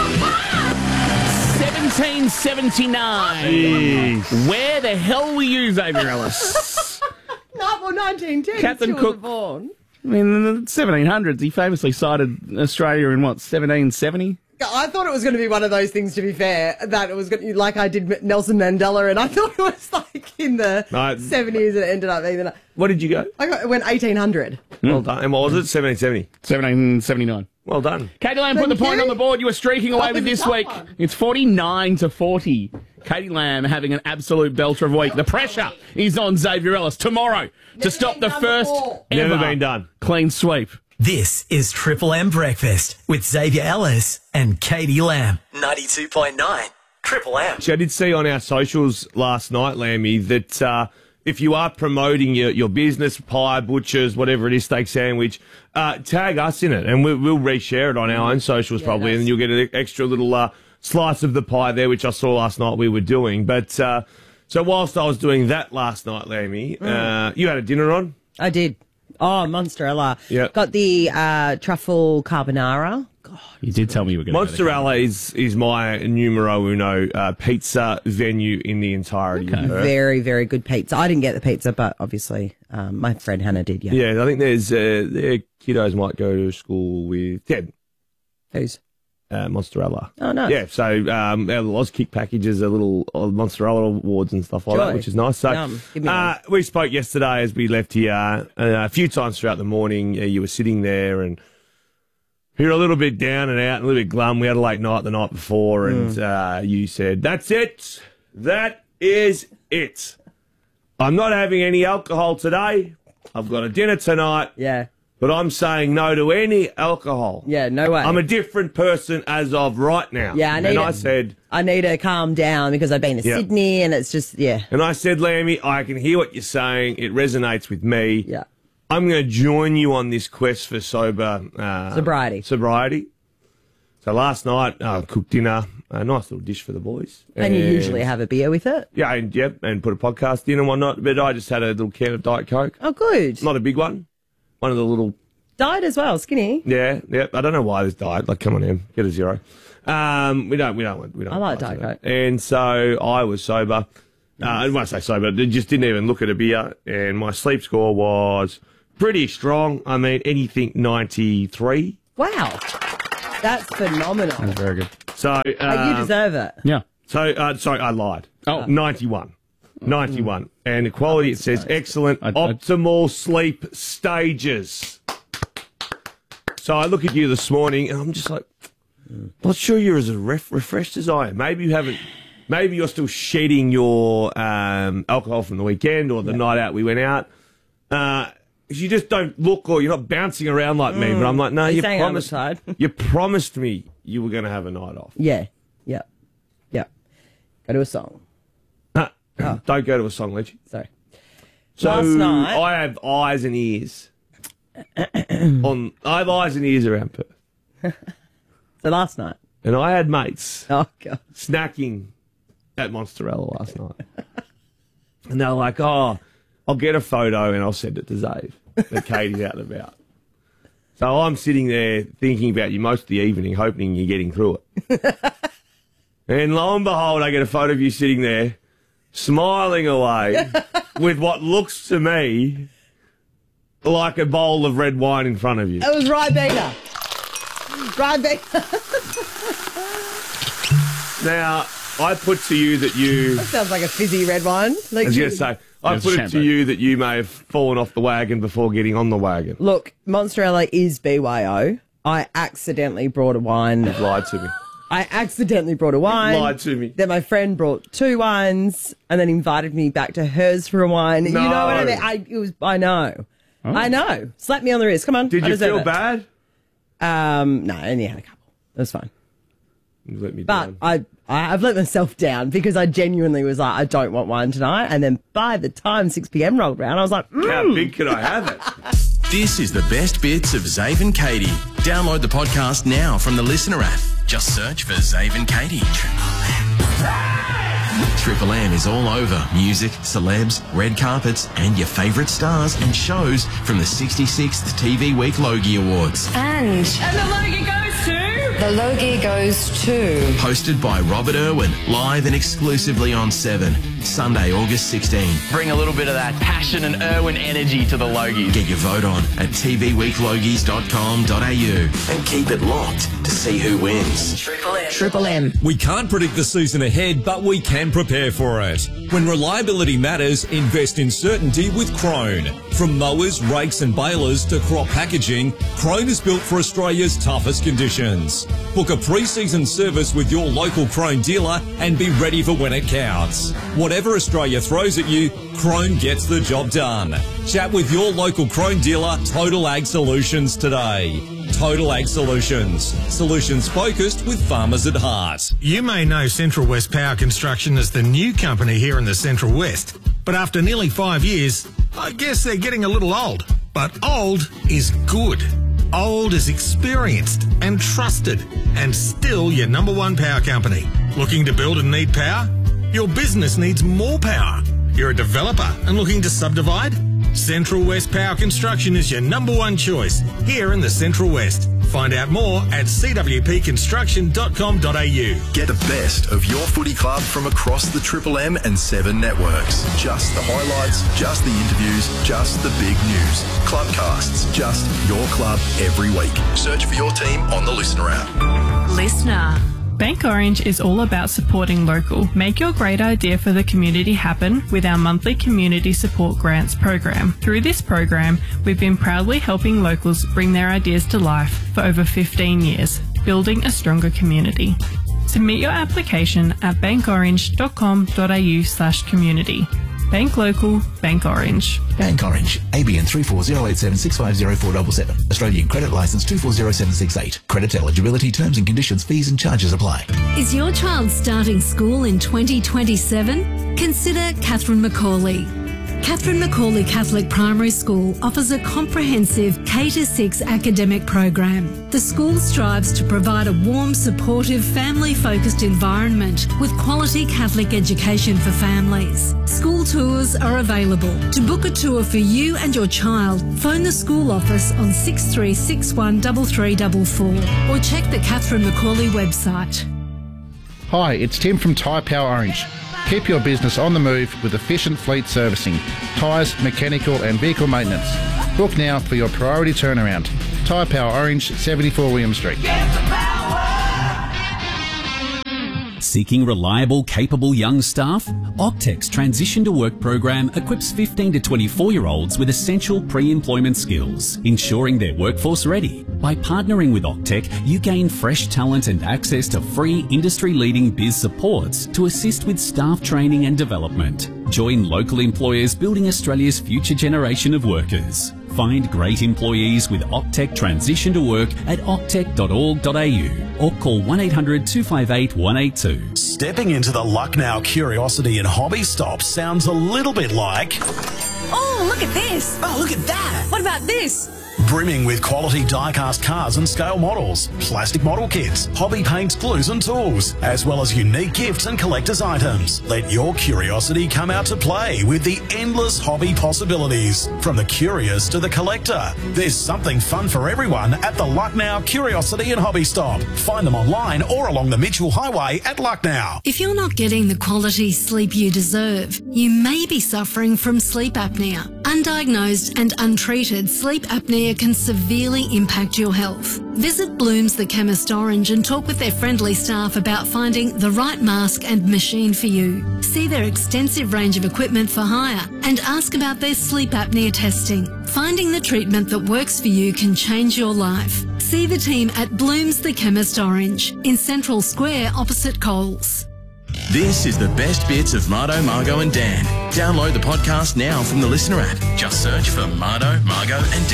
seventeen seventy-nine. Jeez. Where the hell were you, Xavier Ellis? No, well, nineteen ten. Captain still Cook. wasn't born. I mean, in the seventeen hundreds, he famously cited Australia in, what, seventeen seventy? I thought it was going to be one of those things, to be fair, that it was going to, like I did Nelson Mandela, and I thought it was like in the No. seventies, and it ended up even. What did you go? I got, went eighteen hundred. Well done. And what was it? seventeen seventy. seventeen seventy-nine. Well done. Katie Lamb put the Thank point you. on the board. You were streaking away That with was a this tough week. one. It's forty-nine to forty. Katie Lamb having an absolute belter of a week. The pressure is on Xavier Ellis tomorrow to stop the first ever Never been done. clean sweep. This is Triple M Breakfast with Xavier Ellis and Katie Lamb. ninety-two point nine Triple M. Actually, I did see on our socials last night, Lammy, that uh, if you are promoting your, your business, pie, butchers, whatever it is, steak sandwich, uh, tag us in it and we, we'll reshare it on our own socials probably, nice. and you'll get an extra little uh, slice of the pie there, which I saw last night we were doing. But uh, so whilst I was doing that last night, Lammy, uh, you had a dinner on? I did. Oh, mozzarella. Yeah. Got the uh, truffle carbonara. You did tell me you were going to Mozzarella is, is my numero uno uh, pizza venue in the entirety of Perth. Very, very good pizza. I didn't get the pizza, but obviously um, my friend Hannah did, yeah. Yeah, I think there's uh, their kiddos might go to school with Ted. Who's? Uh, mozzarella. Oh, nice. Yeah, so um, our Loz Kick packages are little uh, mozzarella awards and stuff like Joy. that, which is nice. So Yum. Give me uh, we spoke yesterday as we left here uh, a few times throughout the morning. Uh, you were sitting there and you're a little bit down and out, and a little bit glum. We had a late night the night before, and Mm. uh, you said, "That's it. That is it. I'm not having any alcohol today. I've got a dinner tonight." Yeah. But I'm saying no to any alcohol. Yeah, no way. I'm a different person as of right now. Yeah, I need And it. I said, I need to calm down because I've been to Yeah. Sydney and it's just, yeah. and I said, Lammy, I can hear what you're saying. It resonates with me. Yeah. I'm going to join you on this quest for sober uh, Sobriety. Sobriety. So last night, uh, cooked dinner, a nice little dish for the boys. And, you usually have a beer with it? Yeah, and, yep, and put a podcast in and whatnot. But I just had a little can of Diet Coke. Oh, good. Not a big one. One of the little... Diet as well, skinny. Yeah, yeah. I don't know why there's diet. Like, come on, Em, get a zero. Um, we don't, we don't want, we don't. I like want Diet Coke. And so I was sober. Uh, I won't say sober. I just didn't even look at a beer. And my sleep score was pretty strong. I mean, anything ninety-three. Wow. That's phenomenal. That's very good. So um, But you deserve it. Yeah. So, uh, sorry, I lied. Oh. ninety-one. ninety-one. And the quality, it says excellent, I- I- optimal sleep stages. So I look at you this morning and I'm just like, not sure you're as ref- refreshed as I am. Maybe you haven't, maybe you're still shedding your um, alcohol from the weekend or the night out we went out. Uh, you just don't look, or you're not bouncing around like me. But I'm like, no, He's you saying I'm promised, tired. you promised me you were going to have a night off. Yeah. Yeah. Yeah. Go to a song. Nah, Don't go to a song, Leggy. Sorry. So Last night- I have eyes and ears. on I have eyes and ears around Perth. So last night. And I had mates Oh, God. snacking at Monsterella last night. And they're like, oh, I'll get a photo and I'll send it to Zave that Katie's out and about. So I'm sitting there thinking about you most of the evening, hoping you're getting through it. And lo and behold, I get a photo of you sitting there, smiling away with what looks to me like a bowl of red wine in front of you. It was Ribena. Ribena. Now, I put to you that you... That sounds like a fizzy red wine. Like, I was going to say, I It's put it shampoo. to you that you may have fallen off the wagon before getting on the wagon. Look, Monsterella is B Y O. I accidentally brought a wine. You've lied to me. I accidentally brought a wine. Lied to me. Then my friend brought two wines and then invited me back to hers for a wine. You know what I mean? I, it was, I know. I know. Slap me on the wrist. Come on. Did I you deserve feel it. bad? Um, no, I only had a couple. It was fine. You let me But down. I, I, I've let myself down because I genuinely was like, I don't want wine tonight. And then by the time six p.m. rolled around, I was like, mm. How big could I have it? This is the best bits of Zave and Katie. Download the podcast now from the Listener app. Just search for Zave and Katie. Triple M is all over music, celebs, red carpets, and your favourite stars and shows from the sixty-sixth T V Week Logie Awards. And... And the Logie goes to... The Logie goes to... Hosted by Robert Irwin, live and exclusively on Seven, Sunday, August sixteenth. Bring a little bit of that passion and Irwin energy to the Logies. Get your vote on at t v week logies dot com dot a u and keep it locked to see who wins. Triple M. Triple M. We can't predict the season ahead, but we can prepare for it. When reliability matters, invest in certainty with Crone. From mowers, rakes and balers to crop packaging, Crone is built for Australia's toughest conditions. Book a pre-season service with your local Crone dealer and be ready for when it counts. Whatever Australia throws at you, Crone gets the job done. Chat with your local Crone dealer, Total Ag Solutions, today. Total Ag Solutions. Solutions focused with farmers at heart. You may know Central West Power Construction as the new company here in the Central West, but after nearly five years, I guess they're getting a little old. But old is good. Old is experienced and trusted and still your number one power company. Looking to build and need power? Your business needs more power. You're a developer and looking to subdivide? Central West Power Construction is your number one choice here in the Central West. Find out more at c w p construction dot com dot a u. Get the best of your footy club from across the Triple M and Seven networks. Just the highlights, just the interviews, just the big news. Clubcasts, just your club every week. Search for your team on the Listener app. Listener. Bank Orange is all about supporting local. Make your great idea for the community happen with our monthly Community Support Grants program. Through this program, we've been proudly helping locals bring their ideas to life for over fifteen years, building a stronger community. Submit your application at bankorange dot com dot a u slash community. Bank local, Bank Orange. Bank Orange, A B N three four zero eight seven six five zero four seven seven. Australian Credit Licence two four zero seven six eight. Credit eligibility, terms and conditions, fees and charges apply. Is your child starting school in twenty twenty-seven? Consider Catherine McCauley. Catherine Macaulay Catholic Primary School offers a comprehensive K to six academic program. The school strives to provide a warm, supportive, family-focused environment with quality Catholic education for families. School tours are available. To book a tour for you and your child, phone the school office on six three six one three three four four or check the Catherine Macaulay website. Hi, it's Tim from Tyre Power Orange. Keep your business on the move with efficient fleet servicing, tyres, mechanical and vehicle maintenance. Book now for your priority turnaround. Tyre Power Orange, seventy-four William Street. Seeking reliable, capable young staff? Octec's Transition to Work program equips fifteen to twenty-four-year-olds with essential pre-employment skills, ensuring they're workforce ready. By partnering with Octec, you gain fresh talent and access to free industry-leading biz supports to assist with staff training and development. Join local employers building Australia's future generation of workers. Find great employees with Octec Transition to Work at octec dot org dot a u or call one eight hundred two five eight one eight two. Stepping into the Lucknow Curiosity and Hobby Stop sounds a little bit like... Oh, look at this. Oh, look at that. What about this? Brimming with quality die-cast cars and scale models, plastic model kits, hobby paints, glues and tools, as well as unique gifts and collector's items. Let your curiosity come out to play with the endless hobby possibilities. From the curious to the collector, there's something fun for everyone at the Lucknow Curiosity and Hobby Stop. Find them online or along the Mitchell Highway at Lucknow. If you're not getting the quality sleep you deserve, you may be suffering from sleep apnea. Undiagnosed and untreated sleep apnea can severely impact your health. Visit Blooms the Chemist Orange and talk with their friendly staff about finding the right mask and machine for you. See their extensive range of equipment for hire and ask about their sleep apnea testing. Finding the treatment that works for you can change your life. See the team at Blooms the Chemist Orange in Central Square opposite Coles. This is the best bits of Mardo, Margo and Dan. Download the podcast now from the Listener app. Just search for Mardo, Margo and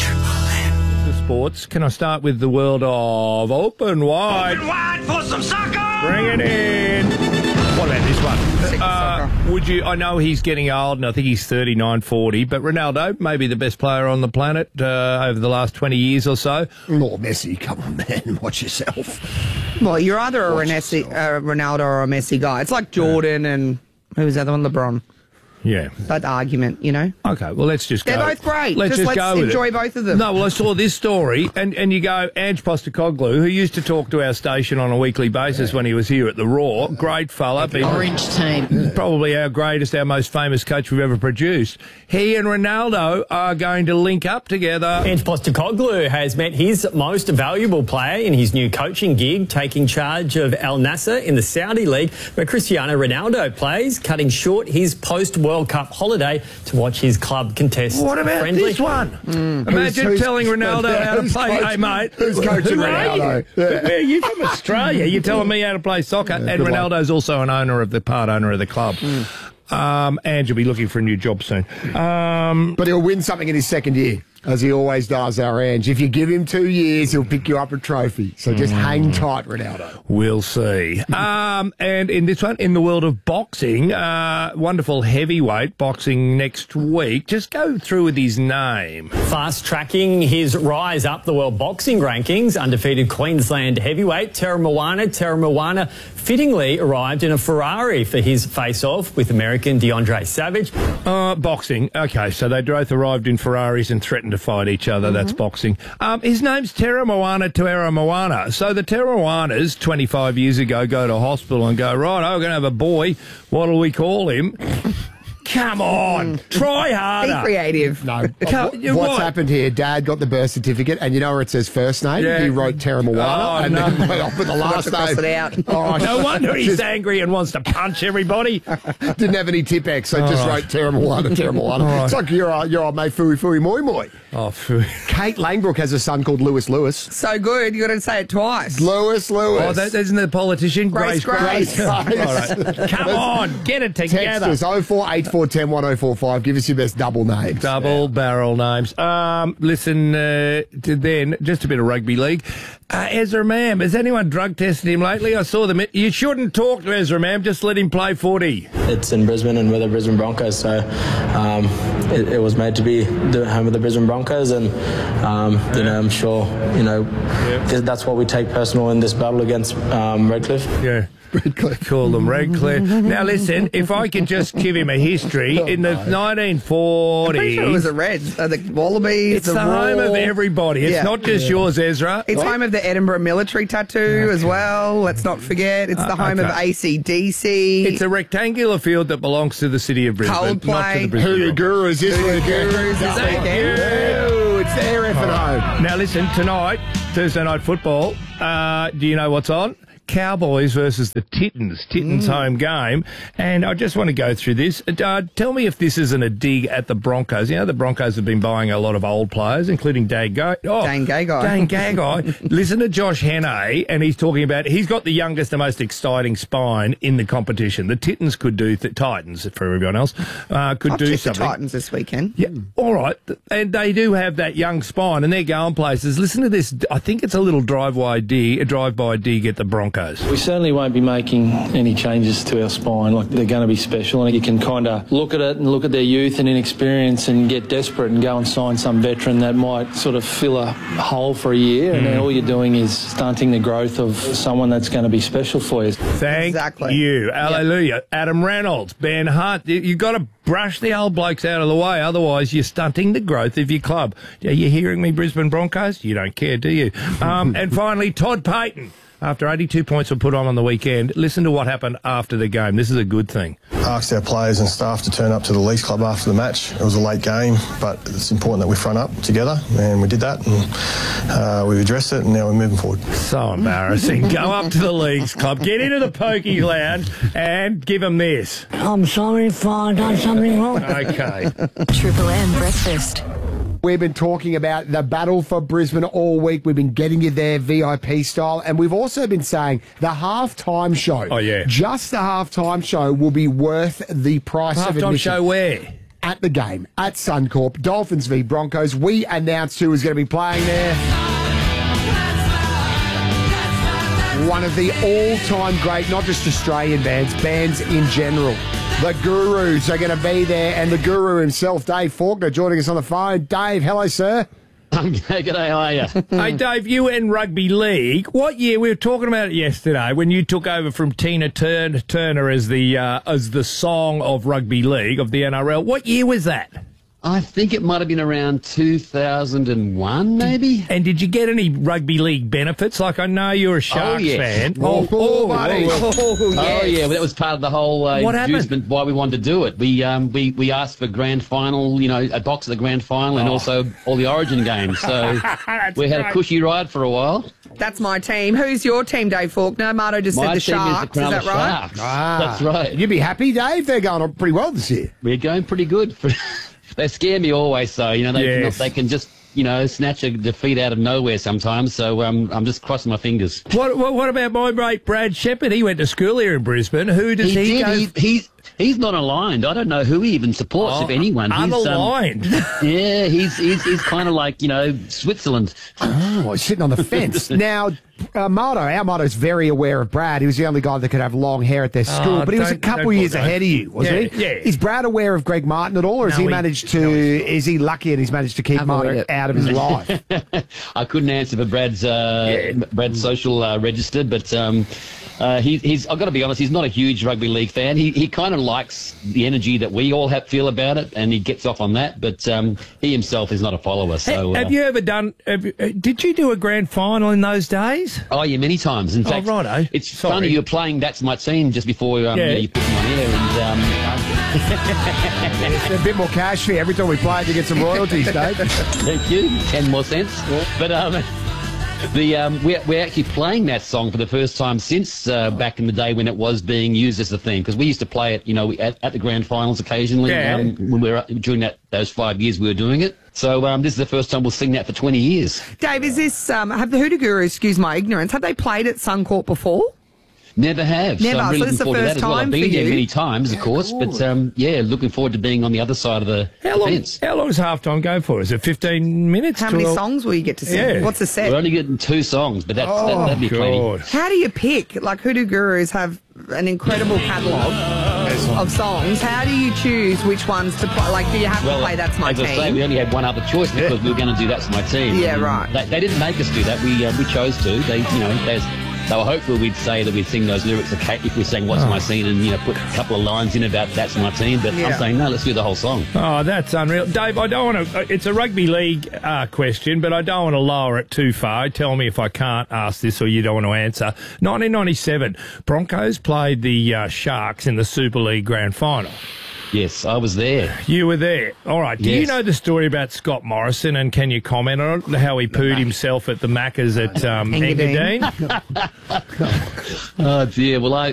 Dan. The sports. Can I start with the world of Open Wide? Open wide for some soccer! Bring it in. What about this one? Uh, would you? I know he's getting old, and I think he's thirty-nine, forty, but Ronaldo, maybe the best player on the planet uh, over the last twenty years or so. More Messi, come on, man, watch yourself. Well, you're either a Messi, uh, Ronaldo or a Messi guy. It's like Jordan and who was the other one? LeBron. Yeah. That argument, you know. Okay, well, let's just They're go. They're both great. Let's just, just let's go with enjoy it. both of them. No, well, I saw this story, and, and you go, Ange Postecoglou, who used to talk to our station on a weekly basis yeah. when he was here at the Raw, great fella. The Orange team. Probably our greatest, our most famous coach we've ever produced. He and Ronaldo are going to link up together. Ange Postecoglou has met his most valuable player in his new coaching gig, taking charge of Al Nassr in the Saudi League, where Cristiano Ronaldo plays, cutting short his post-World Cup holiday to watch his club contest. What about friendly. this one? Mm. Imagine who's, telling who's, Ronaldo how to play. Coaching, hey, mate. Who's coaching who Ronaldo? You? Yeah. You're from Australia. You're telling me how to play soccer. Yeah, and Ronaldo's one. Also an owner of the part owner of the club. Mm. Um, Ange will be looking for a new job soon. Um, but he'll win something in his second year, as he always does, our Ange. If you give him two years, he'll pick you up a trophy. So just mm. hang tight, Ronaldo. We'll see. um, and in this one, in the world of boxing, uh, wonderful heavyweight boxing next week. Just go through with his name. Fast tracking his rise up the world boxing rankings, undefeated Queensland heavyweight Tera Moana. Tera Moana fittingly arrived in a Ferrari for his face-off with American DeAndre Savage. Uh, boxing. Okay, so they both arrived in Ferraris and threatened to fight each other. Mm-hmm. That's boxing. Um, his name's Tera Moana Tera Moana. So the Tera Moanas twenty-five years ago go to hospital and go, right, oh, we're going to have a boy. What'll we call him? Come on, try harder. Be creative. No. What, what's what? happened here? Dad got the birth certificate, and you know where it says first name? Yeah. He wrote Tera Moana, oh, and no. then went off with the last name. It out. Oh, no wonder he's angry and wants to punch everybody. Didn't have any Tipex, so oh. just wrote Tera Moana, Tera Moana. Oh. It's like your, uh, your old mate Fui Fui Moi Moi. Oh, Fui. Kate Langbrook has a son called Lewis Lewis. So good, you got to say it twice. Lewis Lewis. Oh, that, isn't the politician? Grace Grace. Grace. Grace. All right. Come on, get it together. Text us oh four eight four one oh one oh four five. Give us your best double names. Double yeah. barrel names. Um, listen, uh, to then, just a bit of rugby league. Uh, Ezra Mam, has anyone drug tested him lately? I saw them. You shouldn't talk to Ezra Mam, just let him play footy. It's in Brisbane and we're the Brisbane Broncos, so um, it, it was made to be the home of the Brisbane Broncos, and um, yeah. you know, I'm sure you know yeah. that's what we take personal in this battle against um, Redcliffe. Yeah. Redcliffe. Call them Redcliffe. Now listen, if I could just give him a history, in the nineteen forties... I'm pretty sure it was the Reds, uh, the Wallabies, It's the, the home Roar. of everybody. It's Yeah. not just Yeah. yours, Ezra. It's What? home of the Edinburgh military tattoo as well, let's not forget. It's the Uh, home of okay. A C D C. It's a rectangular field that belongs to the city of Brisbane, not to Coldplay. the Brisbane Hoodoo Gurus this Hoodoo weekend. Gurus this Thank weekend. you. It's their effing home. Now listen, tonight, Thursday night football, uh, do you know what's on? Cowboys versus the Titans. Titans Mm. home game. And I just want to go through this. Uh, tell me if this isn't a dig at the Broncos. You know, the Broncos have been buying a lot of old players, including Dane Gagai. Oh, Dane Gagai. Dane Gagai. Listen to Josh Henne, and he's talking about he's got the youngest and most exciting spine in the competition. The Titans could do, th- Titans for everyone else, uh, could I've do checked the something. Titans this weekend. Yeah, all right. And they do have that young spine, and they're going places. Listen to this. I think it's a little drive-by dig, a drive-by dig at the Broncos. We certainly won't be making any changes to our spine. Like, they're going to be special, and you can kind of look at it and look at their youth and inexperience and get desperate and go and sign some veteran that might sort of fill a hole for a year, and then all you're doing is stunting the growth of someone that's going to be special for you. Thank Exactly. you. Hallelujah. Adam Reynolds, Ben Hunt. You- You've got to brush the old blokes out of the way, otherwise you're stunting the growth of your club. Are you hearing me, Brisbane Broncos? You don't care, do you? Um, and finally, Todd Payton. After eighty-two points were put on on the weekend, listen to what happened after the game. This is a good thing. Asked our players and staff to turn up to the Leagues Club after the match. It was a late game, but it's important that we front up together, and we did that, and uh, we've addressed it, and now we're moving forward. So embarrassing. Go up to the Leagues Club, get into the Pokey Lounge, and give them this. I'm sorry if I've done something wrong. Okay. Triple M Breakfast. We've been talking about the battle for Brisbane all week. We've been getting you there V I P style. And we've also been saying the halftime show. Oh, yeah. Just the halftime show will be worth the price of admission. Halftime show where? At the game, at Suncorp, Dolphins v Broncos. We announced who was going to be playing there. One of the all-time great, not just Australian bands, bands in general. The Gurus are going to be there, and the Guru himself, Dave Faulkner, joining us on the phone. Dave, hello, sir. G'day, how are you? Hey, Dave, you in rugby league. What year? We were talking about it yesterday when you took over from Tina Turn, Turner as the uh, as the song of rugby league of the N R L. What year was that? I think it might have been around two thousand one, maybe. And did you get any rugby league benefits? Like, I know you're a Sharks oh, yes. fan. Oh, oh, buddy. oh, Oh, oh, yes. yeah, well, that was part of the whole uh, What happened? inducement why we wanted to do it. We um, we we asked for grand final, you know, a box of the grand final, and Oh. also all the Origin games. So we had great. a cushy ride for a while. That's my team. Who's your team, Dave Faulkner? Marto just My said the team is the Sharks. Is, Cronulla that right? Sharks. Ah, That's right. You'd be happy, Dave. They're going on pretty well this year. We're going pretty good. They scare me always, so you know they Yes. they can just you know snatch a defeat out of nowhere sometimes. So um, I'm just crossing my fingers. What, what what about my mate Brad Shepherd? He went to school here in Brisbane. Who does he, he go? did. He, he's he's not aligned. I don't know who he even supports, Oh, if anyone. He's, unaligned. Um, yeah, he's he's, he's kind of like you know Switzerland. Oh, he's sitting on the fence. Now, uh, Marto, our Marto's very aware of Brad. He was the only guy that could have long hair at their school, Oh, but he was a don't- couple don't years put that- ahead of you, wasn't Yeah, he? yeah. Is Brad aware of Greg Martin at all, or has No, he he- managed to, is he lucky and he's managed to keep Avoid Marto it. out of his life? I couldn't answer for Brad's uh, Brad's social uh, register, but um, uh, he, he's. I've got to be honest. He's not a huge rugby league fan. He he kind of likes the energy that we all have, feel about it, and he gets off on that. But um, he himself is not a follower. So Ha- have uh, you ever done? Have you, uh, did you do a grand final in those days? Oh yeah, many times. In Oh, fact, righto. it's Sorry. funny you're playing "That's My Team" just before um, Yeah. you, know, you put them on air, and. Um, A bit more cash for you every time we play to get some royalties, Dave. Thank you. Ten more cents. But um, the um, we're, we're actually playing that song for the first time since uh, back in the day when it was being used as a theme, because we used to play it, you know, at, at the grand finals occasionally. Yeah. Um, when we were during that those five years we were doing it. So um, this is the first time we'll sing that for twenty years. Dave, is this, um, have the Hoodoo Gurus, excuse my ignorance, have they played at Suncorp before? Never have. Never. So I'm really So this is the looking forward to that first as well. time I've been for there you? many times, of course, but um, yeah, looking forward to being on the other side of the How long, fence. how long does halftime go for? Is it fifteen minutes? How many twelve? songs will you get to sing? Yeah. What's the set? We're only getting two songs, but that's, Oh, that, that'd be plenty. God. How do you pick? Like Hoodoo Gurus have an incredible catalogue of songs. How do you choose which ones to play? Like, do you have Well, to play That's My as Team? I say, we only had one other choice because we were going to do That's My Team. Yeah, And right. They, they didn't make us do that. We uh, we chose to. They, you know, there's, they were hopeful we'd say that we'd sing those lyrics if we sang What's Oh. My Scene and, you know, put a couple of lines in about That's My Team. But Yeah. I'm saying, no, let's do the whole song. Oh, that's unreal. Dave, I don't want to... It's a rugby league uh, question, but I don't want to lower it too far. Tell me if I can't ask this or you don't want to answer. nineteen ninety-seven, Broncos played the uh, Sharks in the Super League Grand Final. Yes, I was there. You were there. All right. Do you Yes. know the story about Scott Morrison, and can you comment on it? How he pooed himself at the Macca's at um, Engadine. Engadine? Oh dear. Well, I,